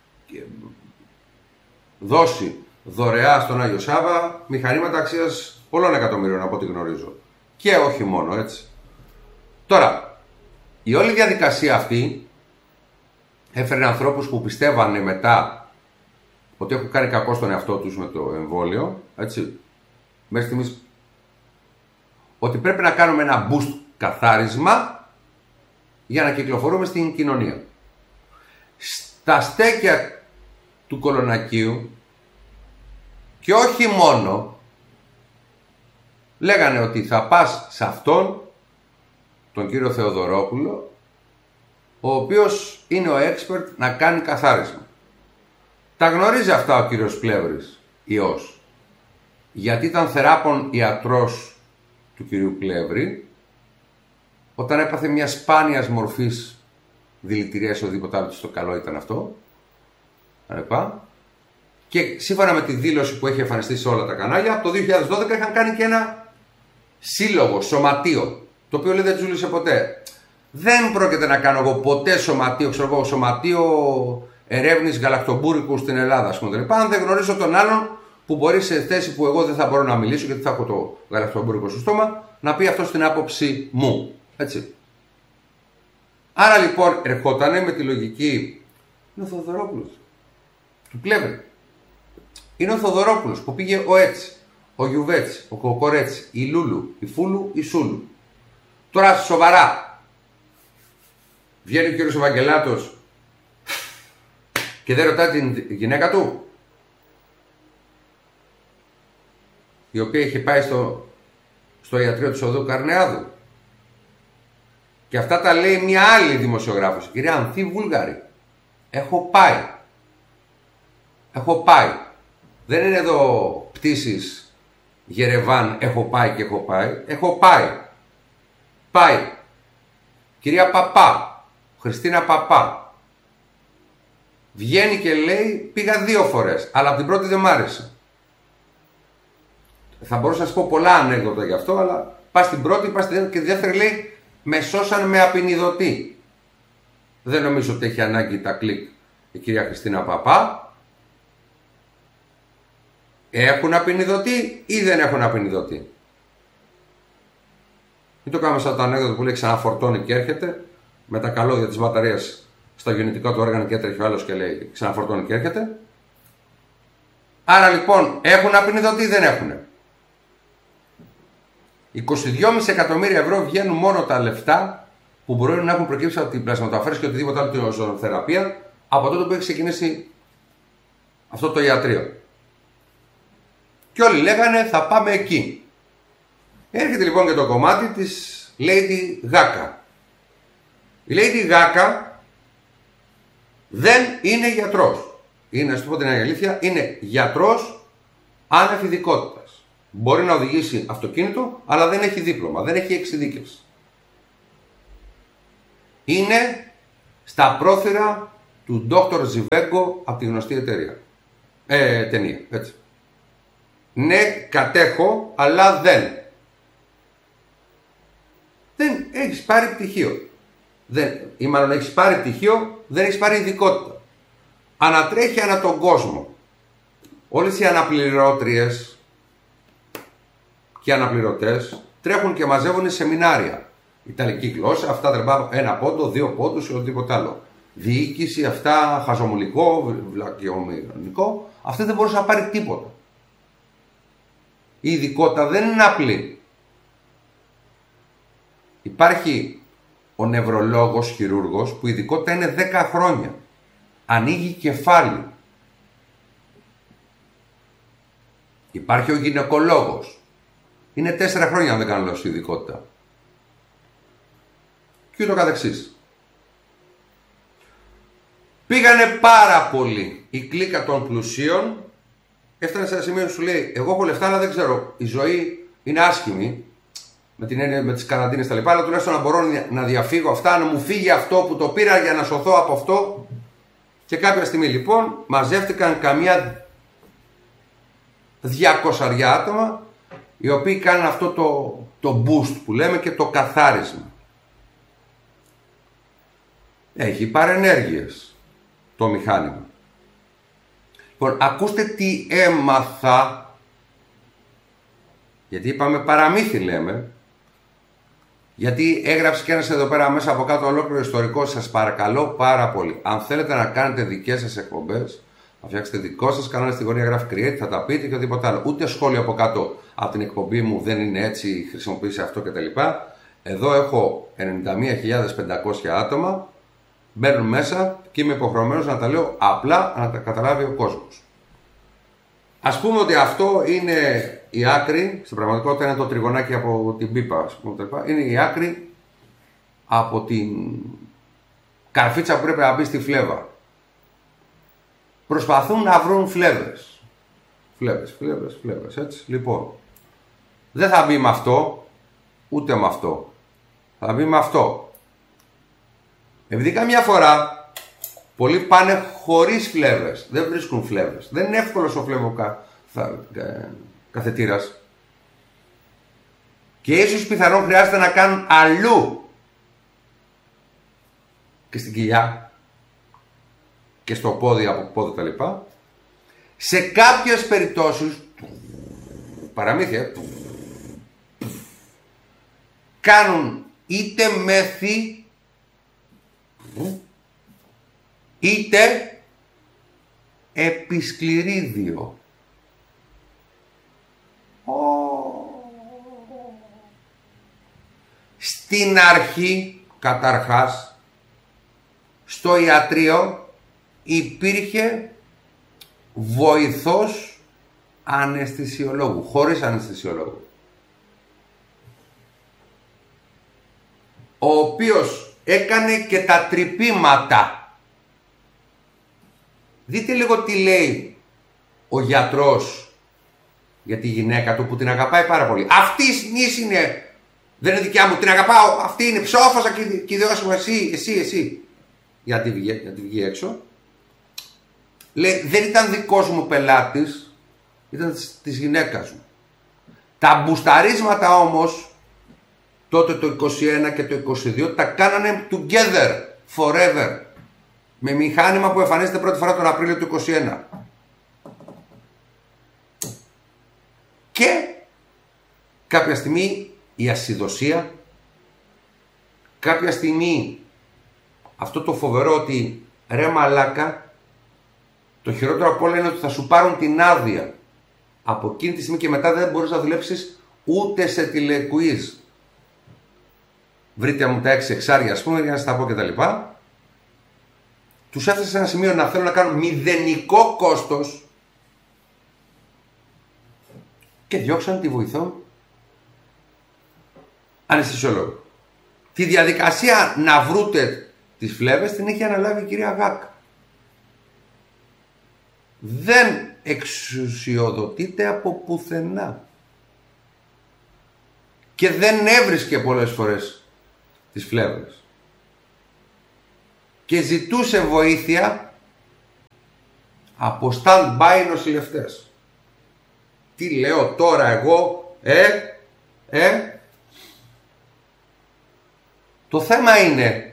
δώσει δωρεά στον Άγιο Σάβα μηχανήματα αξίας πολλών εκατομμύριων, από ό,τι γνωρίζω. Και όχι μόνο, έτσι. Τώρα, η όλη διαδικασία αυτή έφερε ανθρώπους που πιστεύανε μετά ότι έχουν κάνει κακό στον εαυτό τους με το εμβόλιο, έτσι, μέχρι στιγμής, ότι πρέπει να κάνουμε ένα boost καθάρισμα για να κυκλοφορούμε στην κοινωνία. Στα στέκια του Κολονακίου, και όχι μόνο, λέγανε ότι θα πας σε αυτόν τον κύριο Θεοδωρόπουλο, ο οποίος είναι ο expert να κάνει καθάρισμα. Τα γνωρίζει αυτά ο κύριος Πλεύρης, ιός, γιατί ήταν θεράπων ιατρός του κυρίου Πλεύρη όταν έπαθε μια σπάνιας μορφής δηλητηρίας, οτιδήποτε άλλο, στο καλό ήταν αυτό. Και σύμφωνα με τη δήλωση που έχει εμφανιστεί σε όλα τα κανάλια, από το 2012 είχαν κάνει και ένα σύλλογο, σωματείο, το οποίο λέει δεν τζούλησε ποτέ. Δεν πρόκειται να κάνω εγώ ποτέ σωματείο, ξέρω εγώ, σωματείο ερεύνης γαλακτομπούρικου στην Ελλάδα, ας πούμε, αν δεν γνωρίζω τον άλλον που μπορεί σε θέση που εγώ δεν θα μπορώ να μιλήσω, γιατί θα έχω το γαλακτομπούρικο στο στόμα, να πει αυτό στην άποψη μου. Έτσι. Άρα λοιπόν ερχότανε με τη λογική, είναι ο Θοδωρόπουλος του Πλεύρη. Είναι ο Θοδωρόπουλος που πήγε ο Έτσι, ο Γιουβέτσι, ο Κοκορέτσι, η Λούλου, η Φούλου, η Σούλου. Τώρα σοβαρά. Βγαίνει ο κύριος Ευαγγελάτος και δεν ρωτά την γυναίκα του, η οποία είχε πάει στο ιατρείο του Οδού Καρνεάδου. Και αυτά τα λέει μια άλλη δημοσιογράφος, κυρία Ανθή Βούλγαρη. Έχω πάει. Δεν είναι εδώ πτήσεις Γερεβάν, έχω πάει και έχω πάει. Έχω πάει. Κυρία Παπά, Χριστίνα Παπά, βγαίνει και λέει, πήγα 2 φορές, αλλά από την πρώτη δεν μ' άρεσε. Θα μπορούσα να σας πω πολλά ανέκδοτα γι' αυτό, αλλά πας στην πρώτη, πας στην και τη δεύτερη λέει, με σώσαν με απεινιδωτή. Δεν νομίζω ότι έχει ανάγκη τα κλικ η κυρία Χριστίνα Παπά. Έχουν απεινιδωτή ή δεν έχουν απεινιδωτή? Μην το κάνουμε σαν το ανέκδοτο που λέει ξαναφορτώνει και έρχεται με τα καλώδια της μπαταρίας στα γεννητικά του όργανα και τρέχει ο άλλος και λέει ξαναφορτώνει και έρχεται. Άρα λοιπόν έχουν απεινιδωτή ή δεν έχουν? 22,5 εκατομμύρια ευρώ βγαίνουν μόνο τα λεφτά που μπορεί να έχουν προκύψει από την πλασματοαφαίρεση και οτιδήποτε άλλο, την οζονοθεραπεία, από τότε που έχει ξεκινήσει αυτό το ιατρείο. Και όλοι λέγανε θα πάμε εκεί. Έρχεται λοιπόν και το κομμάτι της Lady Gaga. Η Lady Gaga δεν είναι γιατρός. Είναι, να σου πω την αλήθεια, είναι γιατρός άνευ ειδικότητας. Μπορεί να οδηγήσει αυτοκίνητο, αλλά δεν έχει δίπλωμα, δεν έχει εξειδίκευση. Είναι στα πρόθυρα του Dr. Zhivago από τη γνωστή εταιρεία. Ταινία, έτσι. Ναι, κατέχω, αλλά δεν. Δεν έχεις πάρει πτυχίο. Ή μάλλον έχεις πάρει πτυχίο, δεν έχεις πάρει ειδικότητα. Ανατρέχει ανά τον κόσμο. Όλες οι αναπληρώτριες και αναπληρωτές τρέχουν και μαζεύουν σεμινάρια. Ιταλική γλώσσα, αυτά τρεμπά 1 πόντο, 2 πόντους ή οτιδήποτε άλλο. Διοίκηση, αυτά χαζομουλικό, βλακιομηχανικό. Αυτή δεν μπορούσε να πάρει τίποτα. Η ειδικότητα δεν είναι απλή. Υπάρχει ο νευρολόγος, χειρούργος, που η ειδικότητα είναι 10 χρόνια. Ανοίγει κεφάλι. Υπάρχει ο γυναικολόγος. Είναι 4 χρόνια, αν δεν κάνω λάθος, η ειδικότητα. Και ούτω καθεξής. Πήγανε πάρα πολύ η κλίκα των πλουσίων. Έφτανε σε ένα σημείο που σου λέει: εγώ έχω λεφτά, αλλά δεν ξέρω. Η ζωή είναι άσχημη. Με την έννοια με τις καραντίνες τα λοιπά. Αλλά τουλάχιστον να μπορώ να διαφύγω αυτά, να μου φύγει αυτό που το πήρα για να σωθώ από αυτό. Και κάποια στιγμή λοιπόν μαζεύτηκαν καμιά 200 άτομα, οι οποίοι κάνουν αυτό το boost που λέμε και το καθάρισμα. Έχει παρενέργειες το μηχάνημα. Λοιπόν, ακούστε τι έμαθα, γιατί είπαμε παραμύθι λέμε, γιατί έγραψε και ένας εδώ πέρα μέσα από κάτω ολόκληρο ιστορικό. Σας παρακαλώ πάρα πολύ, αν θέλετε να κάνετε δικές σας εκπομπές, να φτιάξετε δικό σας κανάλι, στη γωνία γράφει create, θα τα πείτε και οτιδήποτε άλλο. Ούτε σχόλιο από κάτω από την εκπομπή μου δεν είναι έτσι, χρησιμοποιήσει αυτό κτλ. Εδώ έχω 91.500 άτομα, μπαίνουν μέσα και είμαι υποχρεωμένος να τα λέω απλά να τα καταλάβει ο κόσμος. Ας πούμε ότι αυτό είναι η άκρη, στην πραγματικότητα είναι το τριγωνάκι από την πίπα, ας πούμε, είναι η άκρη από την καρφίτσα που πρέπει να μπει στη φλέβα. Προσπαθούν να βρουν φλέβες. Φλέβες, έτσι. Λοιπόν, δεν θα μπει με αυτό, ούτε με αυτό. Θα μπει με αυτό. Επειδή καμιά φορά πολλοί πάνε χωρίς φλέβες, δεν βρίσκουν φλέβες. Δεν είναι εύκολος ο φλεβοκαθετήρας. Και ίσως πιθανόν χρειάζεται να κάνουν αλλού και στην κοιλιά και στο πόδι, από πόδι τα λοιπά. Σε κάποιες περιπτώσεις, παραμύθια, κάνουν είτε μέθη είτε επισκληρίδιο. Στην αρχή, καταρχάς, στο ιατρείο υπήρχε βοηθός αναισθησιολόγου, χωρίς αναισθησιολόγου, ο οποίος έκανε και τα τρυπήματα. Δείτε λίγο τι λέει ο γιατρός για τη γυναίκα του που την αγαπάει πάρα πολύ. Αυτή η νης είναι, δεν είναι δικιά μου, την αγαπάω, αυτή είναι ψόφωσα και δώσουμε εσύ. Για να τη βγει έξω. Λέει, δεν ήταν δικός μου πελάτης, ήταν της γυναίκας μου. Τα μπουσταρίσματα όμως, τότε το 21 και το 22, τα κάνανε together, forever. Με μηχάνημα που εμφανίζεται πρώτη φορά τον Απρίλιο του 21. Και κάποια στιγμή η ασυδοσία, κάποια στιγμή αυτό το φοβερό ότι ρε μαλάκα, το χειρότερο από όλα είναι ότι θα σου πάρουν την άδεια. Από εκείνη τη στιγμή και μετά δεν μπορείς να δουλέψεις ούτε σε τηλεκουίζ. Βρείτε μου τα 6 εξάρια, ας πούμε, για να σας τα πω και τα λοιπά. Τους έφτασε σε ένα σημείο να θέλουν να κάνουν μηδενικό κόστος και διώξαν τη βοηθό αναισθησιολόγο. Τη διαδικασία να βρούνε τις φλέβες την έχει αναλάβει η κυρία Γάκ. Δεν εξουσιοδοτείται από πουθενά. Και δεν έβρισκε πολλές φορές τις φλέβες. και ζητούσε βοήθεια από stand-by νοσηλευτές. Τι λέω τώρα εγώ, Το θέμα είναι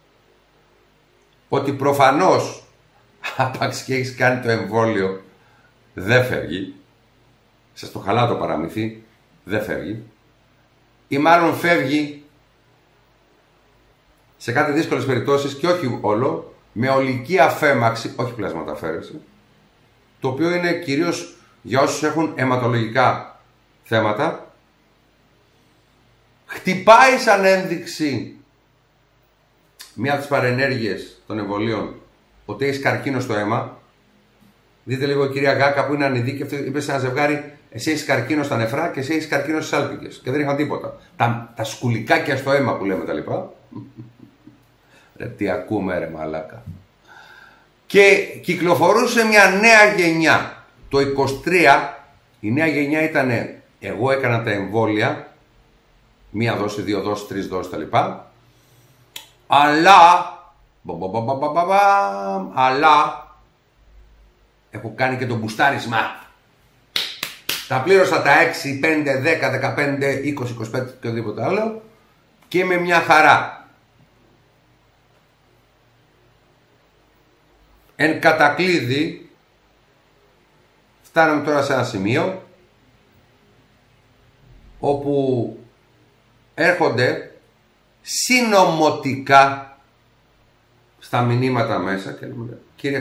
ότι προφανώς άπαξ και έχεις κάνει το εμβόλιο, δεν φεύγει. Σας το χαλάω το παραμύθι, δεν φεύγει. Ή μάλλον φεύγει σε κάτι δύσκολες περιπτώσεις και όχι όλο, με ολική αφέμαξη, όχι πλασματαφέρεση, το οποίο είναι κυρίως για όσους έχουν αιματολογικά θέματα. Χτυπάει σαν ένδειξη μία από τις παρενέργειες των εμβολίων ότι έχεις καρκίνο στο αίμα. Δείτε λίγο η κυρία Γκάκα που είναι ανειδίκευτη, είπε σε ένα ζευγάρι: εσύ έχεις καρκίνο στα νεφρά και εσύ έχεις καρκίνο στις άλπικες. Και δεν είχαν τίποτα. Τα σκουλικάκια στο αίμα που λέμε τα λοιπά. Ρε τι ακούμε ρε μαλάκα. Και κυκλοφορούσε μια νέα γενιά. Το 23 η νέα γενιά ήταν εγώ έκανα τα εμβόλια, μία δόση, δύο δόσεις, τρεις δόσεις τα λοιπά. Αλλά έχω κάνει και το μπουστάρισμα. Τα πλήρωσα τα 6, 5, 10, 15, 20, 25 και οτιδήποτε άλλο και με μια χαρά. Εν κατακλείδη φτάνουμε τώρα σε ένα σημείο όπου έρχονται συνωμοτικά στα μηνύματα μέσα και λέμε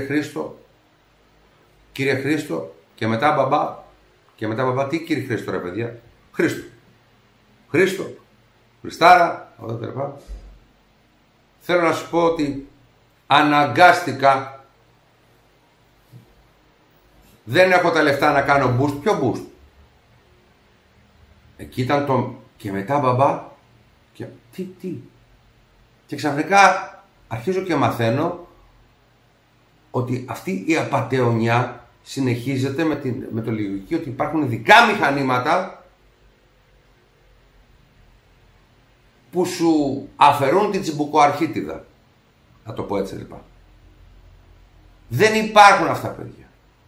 Κύριε Χρήστο και μετά μπαμπά. Και μετά μπαμπά, τι κύριε Χρήστο ρε παιδιά? Χρήστο, Χριστάρα, όλα τα λοιπά. Θέλω να σου πω ότι αναγκάστηκα, δεν έχω τα λεφτά να κάνω boost. Ποιο boost? Εκεί ήταν το και μετά μπαμπά και τι. Και ξαφνικά αρχίζω και μαθαίνω ότι αυτή η απατεωνιά συνεχίζεται με το λογική ότι υπάρχουν ειδικά μηχανήματα που σου αφαιρούν την τσιμπουκοαρχίτιδα. Να το πω έτσι λοιπόν. Δεν υπάρχουν αυτά παιδιά.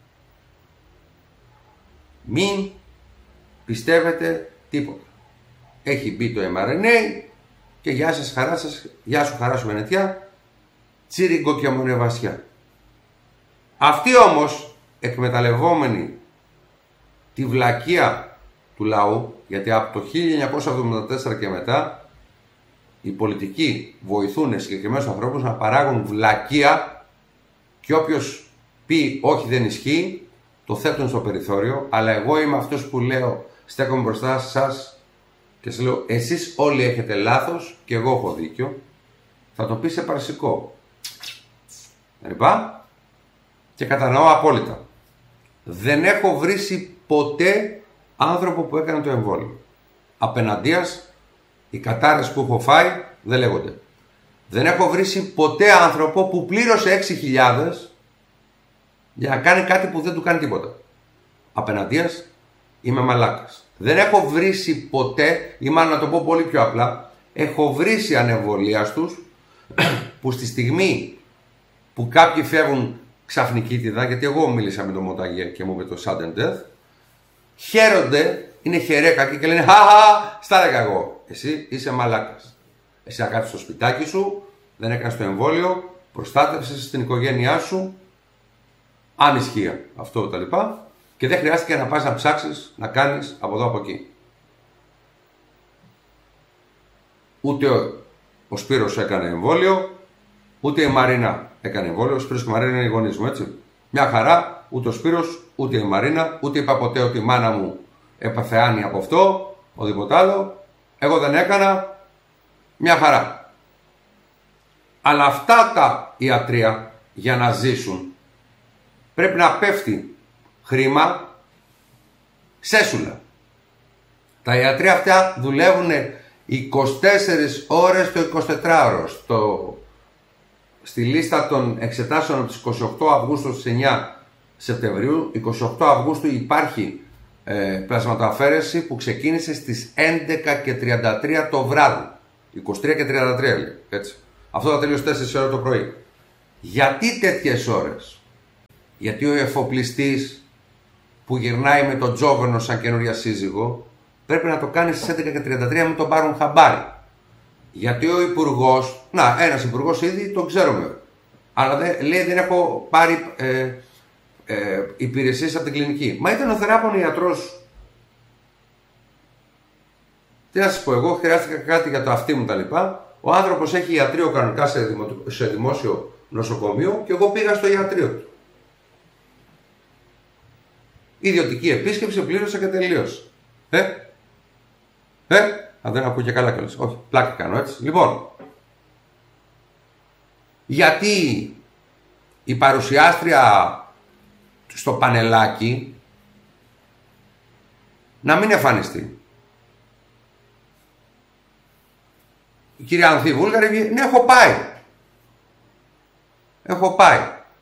Μην πιστεύετε τίποτα. Έχει μπει το mRNA και γεια σας χαρά σας, γεια σου χαρά σου Βενετιά, τσίριγκο και μονεβασιά. Αυτοί όμως εκμεταλλευόμενοι τη βλακεία του λαού, γιατί από το 1974 και μετά οι πολιτικοί βοηθούν συγκεκριμένους ανθρώπους να παράγουν βλακεία και όποιος πει όχι δεν ισχύει το θέτουν στο περιθώριο, αλλά εγώ είμαι αυτός που λέω, στέκομαι μπροστά σας και σας λέω εσείς όλοι έχετε λάθος και εγώ έχω δίκιο, θα το πει σε παρσικό. Και κατανοώ απόλυτα. Δεν έχω βρήσει ποτέ άνθρωπο που έκανε το εμβόλιο. Απέναντίας, οι κατάρρες που έχω φάει δεν λέγονται. Δεν έχω βρήσει ποτέ άνθρωπο που πλήρωσε 6.000 για να κάνει κάτι που δεν του κάνει τίποτα. Απέναντίας, είμαι μαλάκας. Δεν έχω βρήσει ποτέ, ή μάλλον να το πω πολύ πιο απλά, έχω βρήσει ανεμβολίαστους που στη στιγμή που κάποιοι φεύγουν ξαφνικήτιδα, γιατί εγώ μίλησα με τον Μονταγέ και μου είπε το sudden death, χαίρονται, είναι χερέκακοι και λένε χαχα, στα έλεγα εγώ. Εσύ είσαι μαλάκας. Εσύ να κάτσεις στο σπιτάκι σου, δεν έκανες το εμβόλιο, προστάτευσες την οικογένειά σου, αν ισχύει αυτό τα λοιπά, και δεν χρειάστηκε να πας να ψάξεις, να κάνεις από εδώ από εκεί. Ούτε ο Σπύρος έκανε εμβόλιο, ούτε η Μαρίνα έκανε εμβόλιο. Ο Σπύρος και η Μαρίνα είναι οι γονείς μου, έτσι. Μια χαρά, ούτε ο Σπύρος, ούτε η Μαρίνα, ούτε είπα ποτέ ότι η μάνα μου έπαθε άνοια από αυτό, οτιδήποτε άλλο. Εγώ δεν έκανα, μια χαρά. Αλλά αυτά τα ιατρεία για να ζήσουν πρέπει να πέφτει χρήμα σέσουλα. Τα ιατρεία αυτά δουλεύουν 24 ώρες το 24ωρο. Στη λίστα των εξετάσεων από τις 28 Αυγούστου στις 9 Σεπτεμβρίου, 28 Αυγούστου υπάρχει πλασματοαφαίρεση που ξεκίνησε στις 11:33 το βράδυ. 23:33 λέει, έτσι. Αυτό θα τελείωσε 4 ώρα το πρωί. Γιατί τέτοιες ώρες? Γιατί ο εφοπλιστής που γυρνάει με τον τζόβενο σαν καινούρια σύζυγο πρέπει να το κάνει στις 11:33 μην τον πάρουν χαμπάρι. Γιατί ο υπουργός, ένας υπουργός ήδη τον ξέρουμε, αλλά λέει δεν έχω πάρει υπηρεσίες από την κλινική. Μα ήταν ο θεράπων ιατρός. Τι να σας πω, εγώ χρειάστηκα κάτι για το αυτί μου τα λοιπά. Ο άνθρωπος έχει ιατρείο κανονικά σε δημόσιο νοσοκομείο και εγώ πήγα στο ιατρείο του. Ιδιωτική επίσκεψη, πλήρωσα και τελείωσε. Αν δεν ακούω και καλά κιόλας. Όχι, πλάκα κάνω έτσι. Λοιπόν, γιατί η παρουσιάστρια στο πανελάκι να μην εμφανιστεί? Η κυρία Ανθή Βούλγαρη, ναι, έχω πάει.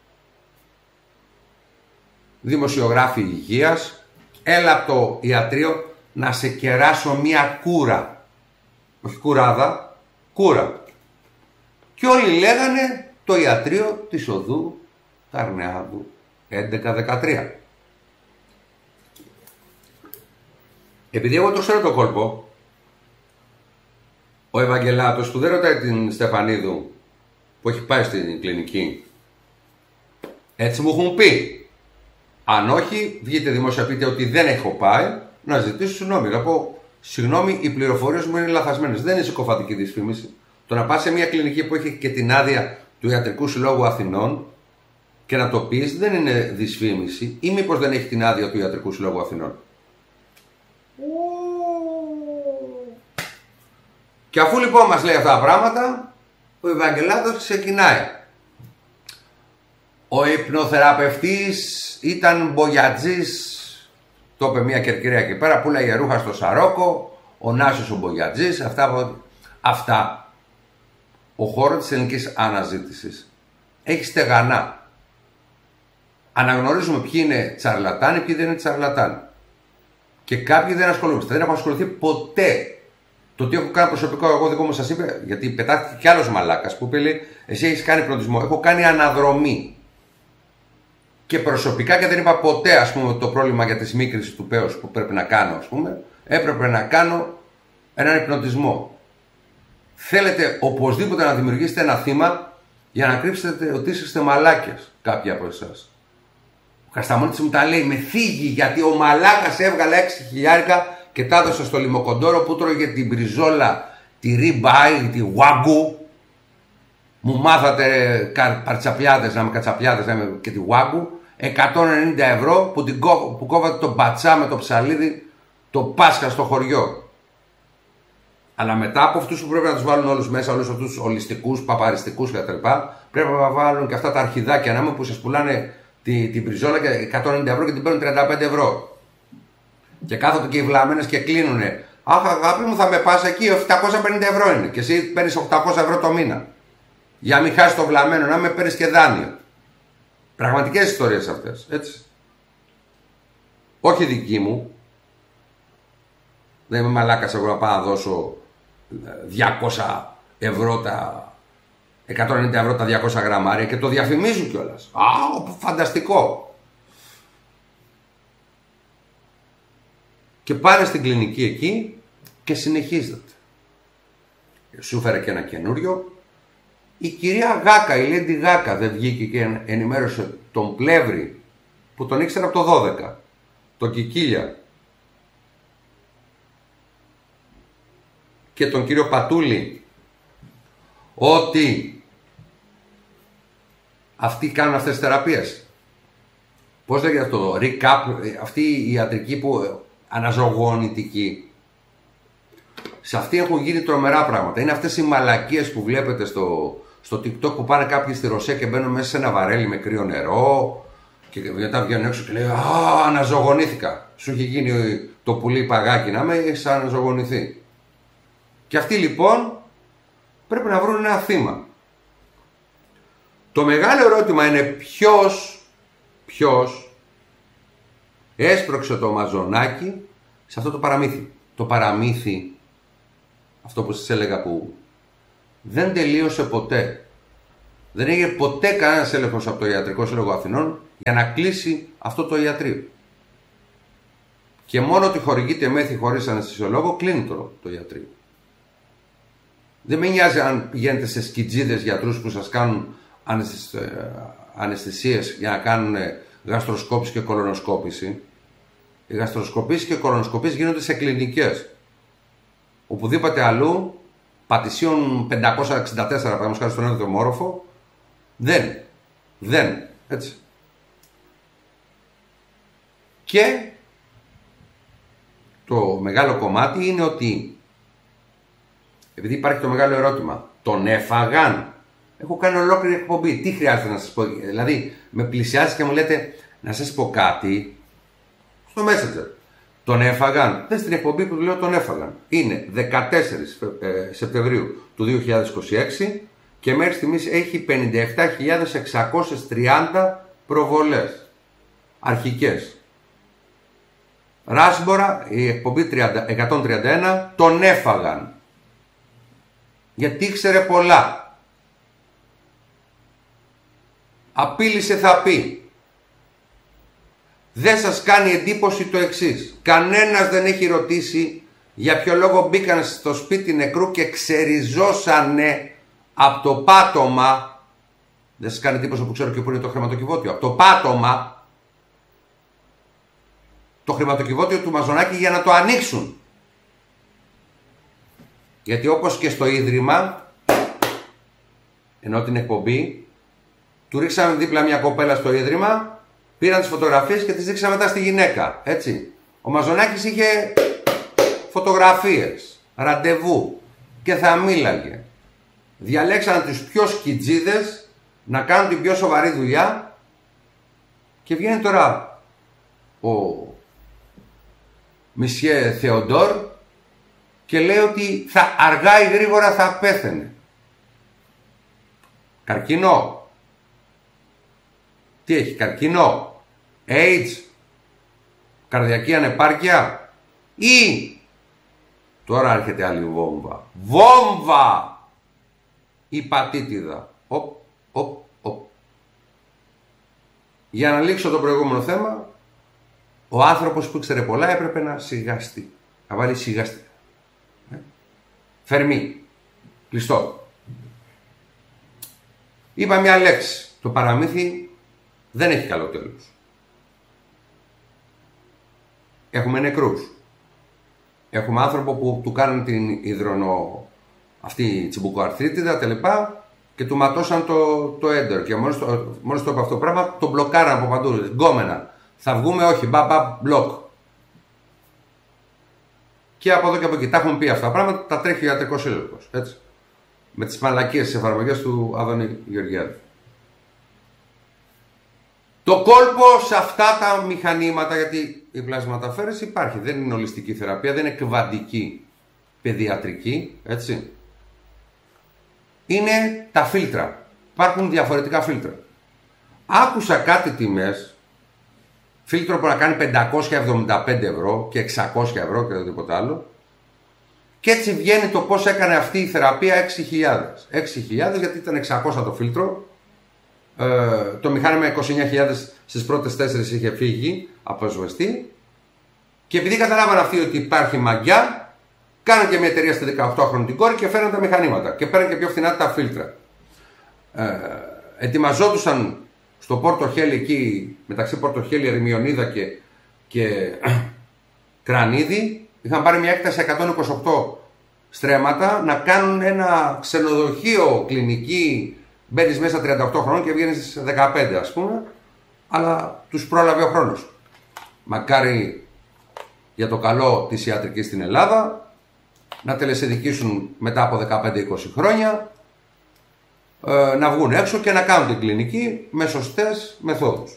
Δημοσιογράφοι υγείας, έλα από το ιατρείο να σε κεράσω μία κούρα. Όχι κουράδα, κούρα. Και όλοι λέγανε το ιατρείο της οδού Καρνεάδου 11-13. Επειδή εγώ το ξέρω το κόλπο, ο Ευαγγελάτος που δεν ρωτάει την Στεφανίδου που έχει πάει στην κλινική, έτσι μου έχουν πει. Αν όχι, βγείτε δημόσια πείτε ότι δεν έχω πάει, να ζητήσω συγγνώμη. Να πω, συγγνώμη, οι πληροφορίες μου είναι λαθασμένες. Δεν είναι συκοφαντική δυσφήμιση. Το να πας σε μια κλινική που έχει και την άδεια του Ιατρικού Συλλόγου Αθηνών και να το πεις δεν είναι δυσφήμιση, ή μήπως δεν έχει την άδεια του Ιατρικού Συλλόγου Αθηνών? Και αφού λοιπόν μας λέει αυτά τα πράγματα, ο Ευαγγελάτος ξεκινάει. Ο υπνοθεραπευτής ήταν μπογιατζής, το είπε μια κερκυρία εκεί πέρα, πουλάγε ρούχα στο Σαρόκο, ο Νάσος ο μπογιατζής, αυτά. Ο χώρος της ελληνικής αναζήτησης έχει στεγανά. Αναγνωρίζουμε ποιοι είναι τσαρλατάνοι, ποιοι δεν είναι τσαρλατάνοι. Και κάποιοι δεν ασχολούμαστε. Δεν έχω ασχοληθεί ποτέ. Το τι έχω κάνει προσωπικό, εγώ δικό μου σας είπε, γιατί πετάχτηκε κι άλλος μαλάκας που είπε, εσύ έχεις κάνει πνοτισμό. Έχω κάνει αναδρομή. Και προσωπικά, και δεν είπα ποτέ, ας πούμε, το πρόβλημα για τη σμίκριση του πέος που πρέπει να κάνω, ας πούμε, έπρεπε να κάνω έναν υπνοτισμό. Θέλετε οπωσδήποτε να δημιουργήσετε ένα θύμα για να κρύψετε ότι είστε μαλάκες, κάποιοι από εσάς. Ο Κασταμόνητης μου τα λέει με θίγει, γιατί ο μαλάκας έβγαλε 6 χιλιάρικα και τα έδωσε στο λιμοκοντόρο που τρώγε την μπριζόλα, τη ριμπάι, τη γουάγκου. Μου μάθατε παρτσαπιάδες, να είμαι κατσαπιάδες, να είμαι και τη γουάγκου. 190 ευρώ που κόβατε τον πατσά με το ψαλίδι το Πάσχα στο χωριό. Αλλά μετά από αυτούς που πρέπει να τους βάλουν όλους μέσα, όλους αυτούς τους ολιστικούς, παπαριστικούς κτλ., πρέπει να βάλουν και αυτά τα αρχιδάκια να που σας πουλάνε την μπριζόλα και 190 ευρώ και την παίρνουν 35 ευρώ. Και κάθονται και οι βλαμμένες και κλείνουνε. Αχ, αγάπη μου, θα με πας εκεί, 750 ευρώ είναι. Και εσύ παίρνεις 800 ευρώ το μήνα. Για να μην χάσεις το βλαμμένο, να με παίρνεις και δάνειο. Πραγματικές ιστορίες αυτές, έτσι. Όχι δική μου. Δεν είμαι μαλάκας εγώ να πάω να δώσω 200 ευρώ τα 190 ευρώ τα 200 γραμμάρια και το διαφημίζουν κιόλας. Φανταστικό. Και πάνε στην κλινική εκεί και συνεχίζεται. Σου φέρε και ένα καινούριο. Η κυρία Γάκα, η Λέντι Γάκα, δεν βγήκε και ενημέρωσε τον Πλεύρη που τον ήξερα από το 12, τον Κικίλια, και τον κύριο Πατούλη, ότι αυτοί κάνουν αυτές τις θεραπείες. Πώς λέγεται αυτό, recap, αυτή η ιατρική που αναζωογονητική. Σε αυτή έχουν γίνει τρομερά πράγματα. Είναι αυτές οι μαλακίες που βλέπετε στο TikTok που πάνε κάποιοι στη Ρωσέ και μπαίνουν μέσα σε ένα βαρέλι με κρύο νερό και μετά βγαίνουν έξω και λέει αναζωογονήθηκα. Σου έχει γίνει το πουλί παγάκι να με, έχεις αναζωογονηθεί. Και αυτοί λοιπόν πρέπει να βρουν ένα θύμα. Το μεγάλο ερώτημα είναι ποιος έσπρωξε το μαζονάκι σε αυτό το παραμύθι. Το παραμύθι, αυτό που σας έλεγα, που δεν τελείωσε ποτέ. Δεν έγινε ποτέ κανένας έλεγχος από το Ιατρικό Σύλλογο Αθηνών για να κλείσει αυτό το ιατρείο. Και μόνο ότι χορηγείται μέθη χωρίς αναισθησιολόγο, κλείνει το ιατρείο. Δεν με νοιάζει αν πηγαίνετε σε σκιτζίδες γιατρούς που σας κάνουν αναισθησίες για να κάνουν γαστροσκόπηση και κολονοσκόπηση. Οι γαστροσκοπήσεις και οι κολονοσκοπήσεις γίνονται σε κλινικές. Οπουδήποτε αλλού, Πατησίων 564, παραδείγματος χάρη στον 9ο όροφο, δεν, έτσι. Και το μεγάλο κομμάτι είναι ότι, επειδή υπάρχει το μεγάλο ερώτημα, τον έφαγαν? Έχω κάνει ολόκληρη εκπομπή. Τι χρειάζεται να σας πω? Δηλαδή, με πλησιάζει και μου λέτε να σας πω κάτι στο Messenger. Τον έφαγαν? Δες την εκπομπή που λέω τον έφαγαν. Είναι 14 Σεπτεμβρίου του 2026 και μέχρι στιγμής έχει 57.630 προβολές αρχικές. Ράσμπορα, η εκπομπή 131, τον έφαγαν. Γιατί ήξερε πολλά. Απείλησε θα πει. Δεν σας κάνει εντύπωση το εξής? Κανένας δεν έχει ρωτήσει για ποιο λόγο μπήκαν στο σπίτι νεκρού και ξεριζώσανε από το πάτωμα. Δεν σας κάνει εντύπωση που ξέρω και που είναι το χρηματοκιβώτιο? Από το πάτωμα. Το χρηματοκιβώτιο του Μαζονάκη για να το ανοίξουν. Γιατί όπως και στο Ίδρυμα, ενώ την εκπομπή, του ρίξαμε δίπλα μια κοπέλα στο Ίδρυμα, πήραν τις φωτογραφίες και τις δείξαμε μετά στη γυναίκα, έτσι. Ο Μαζονάκης είχε φωτογραφίες, ραντεβού και θα μίλαγε. Διαλέξαν τους πιο σκιτζίδες να κάνουν την πιο σοβαρή δουλειά και βγαίνει τώρα ο Μισιέ Θεοντόρ και λέει ότι θα αργά ή γρήγορα θα πέθαινε. Καρκίνο. Τι έχει? Καρκίνο, AIDS, καρδιακή ανεπάρκεια ή τώρα έρχεται άλλη βόμβα, υπατήτηδα. Για να λήξω το προηγούμενο θέμα, ο άνθρωπος που ήξερε πολλά έπρεπε να σιγαστεί, να βάλει σιγαστή. Φερμή, κλειστό. Είπα μια λέξη, το παραμύθι δεν έχει καλό τέλος. Έχουμε νεκρούς. Έχουμε άνθρωπο που του κάνουν την αυτή τσιμπουκοαρθρίτιδα τελεπά και του ματώσαν το έντερ. Και μόλις το είπε αυτό το πράγμα, το μπλοκάραν από παντού. Γκόμενα. Θα βγούμε, όχι, μπλοκ. Και από εδώ και από εκεί. Τα έχουν πει αυτά τα πράγματα, τα τρέχει ο Ιατρικός Σύλλογος. Έτσι. Με τις μαλακίες της εφαρμογές του Άδωνη Γεωργιάδη. Το κόλπο σε αυτά τα μηχανήματα, γιατί η πλασματαφέρεση υπάρχει, δεν είναι ολιστική θεραπεία, δεν είναι κβαντική παιδιατρική, έτσι. Είναι τα φίλτρα. Υπάρχουν διαφορετικά φίλτρα. Άκουσα κάτι τιμές, φίλτρο που να κάνει 575 ευρώ και 600 ευρώ και τίποτα άλλο, και έτσι βγαίνει το πώς έκανε αυτή η θεραπεία 6.000. 6.000 γιατί ήταν 600 το φίλτρο. Το μηχάνημα 29.000 στις πρώτες 4 είχε φύγει, αποσβεστεί, και επειδή καταλάβαν αυτοί ότι υπάρχει μαγιά, κάναν και μια εταιρεία στη 18χρονη την κόρη και φέραν τα μηχανήματα και παίρναν και πιο φθηνά τα φίλτρα. Ετοιμαζόντουσαν στο Πόρτο Χέλη εκεί, μεταξύ Πόρτο Χέλη, Ερμιονίδα και Κρανίδη, είχαν πάρει μια έκταση 128 στρέμματα να κάνουν ένα ξενοδοχείο κλινική. Μπαίνεις μέσα 38 χρόνων και βγαίνεις 15, ας πούμε, αλλά τους πρόλαβε ο χρόνος. Μακάρι για το καλό της ιατρικής στην Ελλάδα να τελεσεδικήσουν μετά από 15-20 χρόνια, να βγουν έξω και να κάνουν την κλινική με σωστές μεθόδους.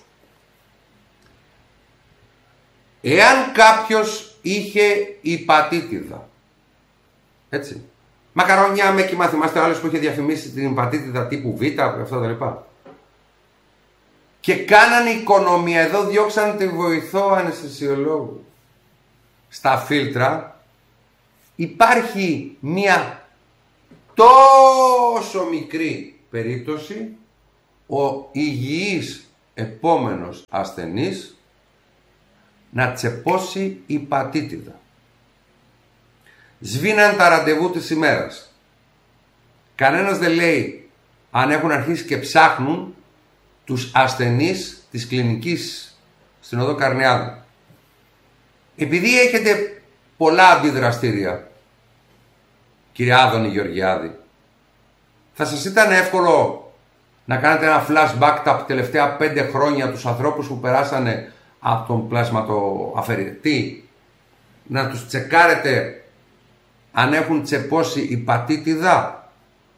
Εάν κάποιος είχε υπατήτηδα, έτσι, μακαρόνια με κοιμά, θυμάστε ο άλλος που είχε διαφημίσει την υπατήτηδα τύπου Β, αυτά τα λοιπά. Και κάνανε οικονομία, εδώ διώξαν τη βοηθό αναισθησιολόγου. Στα φίλτρα υπάρχει μια τόσο μικρή περίπτωση ο υγιής επόμενος ασθενής να τσεπώσει υπατήτηδα. Σβήναν τα ραντεβού της ημέρας. Κανένας δεν λέει αν έχουν αρχίσει και ψάχνουν τους ασθενείς της κλινικής στην οδό Καρνιάδου. Επειδή έχετε πολλά αντιδραστήρια, κύριε Άδωνη Γεωργιάδη, θα σας ήταν εύκολο να κάνετε ένα flashback τα τελευταία 5 χρόνια τους ανθρώπους που περάσανε από τον πλασματοαφαιρετή, να τους τσεκάρετε αν έχουν τσεπώσει υπατήτηδα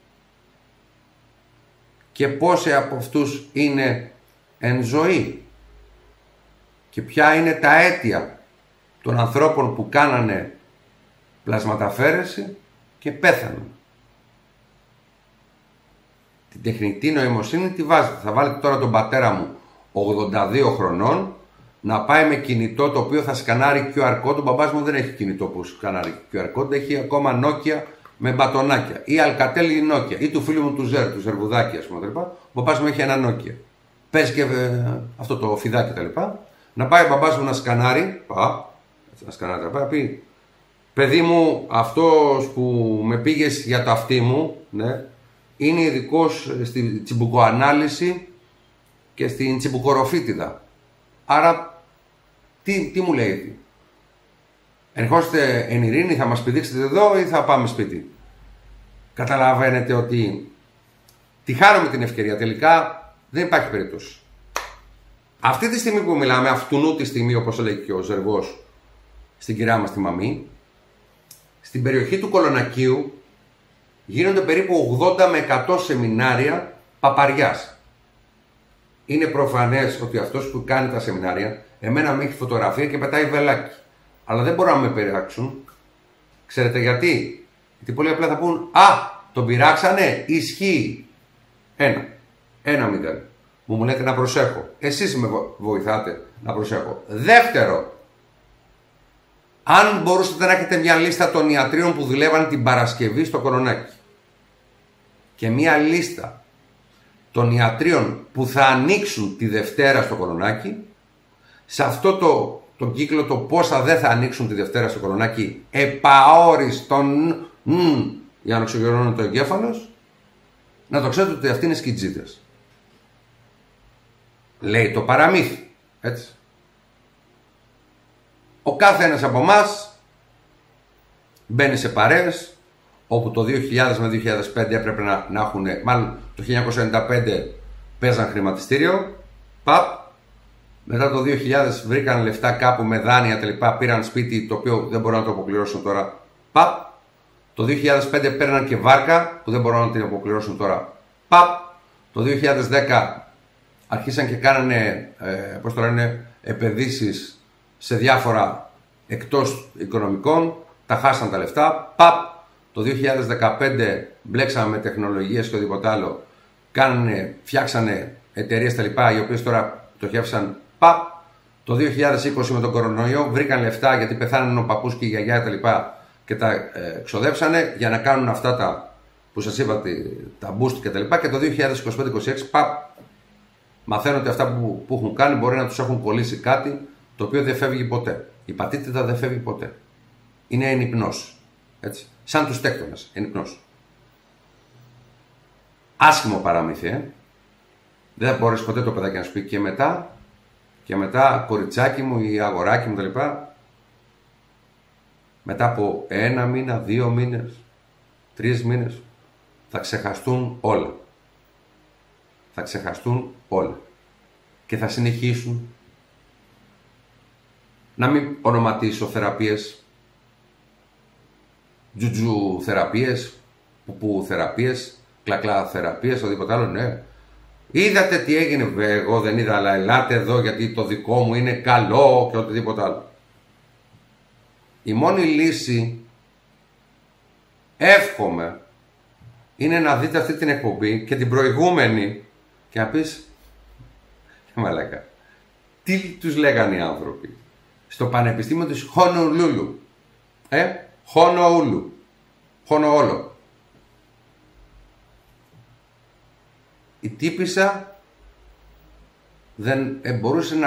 και πόσοι από αυτούς είναι εν ζωή και ποια είναι τα αίτια των ανθρώπων που κάνανε πλασματαφαίρεση και πέθαναν. Την τεχνητή νοημοσύνη τη βάζετε. Θα βάλετε τώρα τον πατέρα μου 82 χρονών να πάει με κινητό το οποίο θα σκανάρει QR code. Ο μπαμπάς μου δεν έχει κινητό που σκανάρει QR code, έχει ακόμα Nokia με μπατονάκια ή Alcatel ή Nokia ή του φίλου μου του Ζερβουδάκη, ας πούμε. Ο μπαμπάς μου έχει ένα Nokia. Πες και αυτό το φιδάκι τα λοιπά. Να πάει ο μπαμπάς μου να σκανάρει. Να σκανάρει, να πει, παιδί μου, αυτός που με πήγες για το αυτί μου, ναι, είναι ειδικός στη τσιμπουκοανάλυση και στην τσιμπουκοροφίτιδα. Άρα, τι μου λέει? Ερχόστε εν ειρήνη, θα μας πηδήξετε εδώ ή θα πάμε σπίτι? Καταλαβαίνετε ότι τη χάνουμε την ευκαιρία. Τελικά δεν υπάρχει περίπτωση. Αυτή τη στιγμή που μιλάμε, αυτουνού τη στιγμή, όπως λέει και ο Ζεργός στην κυρία μας τη Μαμή, στην περιοχή του Κολονακίου γίνονται περίπου 80 με 100 σεμινάρια παπαριάς. Είναι προφανές ότι αυτός που κάνει τα σεμινάρια, εμένα με έχει φωτογραφία και πετάει βελάκι. Αλλά δεν μπορούν να με πειράξουν. Ξέρετε γιατί? Γιατί πολύ απλά θα πούν, τον πειράξανε, ισχύει. Ένα μηδέν. Μου λέτε να προσέχω. Εσείς με βοηθάτε να προσέχω. Δεύτερο, αν μπορούσατε να έχετε μια λίστα των ιατρίων που δουλεύαν την Παρασκευή στο Κολονάκι και μια λίστα των ιατρίων που θα ανοίξουν τη Δευτέρα στο Κολονάκι, σε αυτό το κύκλο το πόσα δεν θα ανοίξουν τη Δευτέρα στο Κολονάκι επαόριστον για να ξεγερώνουν το εγκέφαλος, να το ξέρετε ότι αυτοί είναι σκιτζίδες. Λέει το παραμύθι, έτσι. Ο κάθε ένας από εμάς μπαίνει σε παρέες όπου το 2000 με 2005 έπρεπε να έχουν, μάλλον το 1995 παίζαν χρηματιστήριο, μετά το 2000 βρήκαν λεφτά κάπου με δάνεια τελικά, πήραν σπίτι το οποίο δεν μπορούν να το αποπληρώσουν τώρα, το 2005 παίρναν και βάρκα που δεν μπορούν να την αποπληρώσουν τώρα, το 2010 αρχίσαν και κάνανε, επενδύσεις σε διάφορα εκτός οικονομικών, τα χάσαν τα λεφτά, το 2015 μπλέξαμε με τεχνολογίες και οτιδήποτε άλλο, φτιάξανε εταιρείες τα λοιπά, οι οποίες τώρα πτωχεύσαν, το 2020 με τον κορονοϊό βρήκαν λεφτά γιατί πεθάνανε ο παππούς και η γιαγιά τα λοιπά και τα ξοδέψανε για να κάνουν αυτά τα που σας είπα, τα boost και τα λοιπά, και το 2025-26 μαθαίνω ότι αυτά που έχουν κάνει μπορεί να τους έχουν κολλήσει κάτι το οποίο δεν φεύγει ποτέ. Η πατήτηδα δεν φεύγει ποτέ. Είναι εν υπνώση. Έτσι. Σαν τους τέκτονες. Εν υπνώση. Άσχημο παραμύθι, Δεν θα μπορέσει ποτέ το παιδάκι να σου πει και μετά κοριτσάκι μου ή αγοράκι μου κλπ. Μετά από 1 μήνα, 2 μήνες, 3 μήνες θα ξεχαστούν όλα. Θα ξεχαστούν όλα. Και θα συνεχίσουν να μην ονοματίσω θεραπείες, τζουτζου θεραπείες, πουπού θεραπείες, κλακλά θεραπείες, οτιδήποτε άλλο, ναι. Είδατε τι έγινε, εγώ δεν είδα, αλλά ελάτε εδώ γιατί το δικό μου είναι καλό και οτιδήποτε άλλο. Η μόνη λύση, εύχομαι, είναι να δείτε αυτή την εκπομπή και την προηγούμενη και να πεις, μαλάκα, τι τους λέγανε οι άνθρωποι στο Πανεπιστήμιο της Χονολούλου, Χονοόλο. Η τύπισσα δεν μπορούσε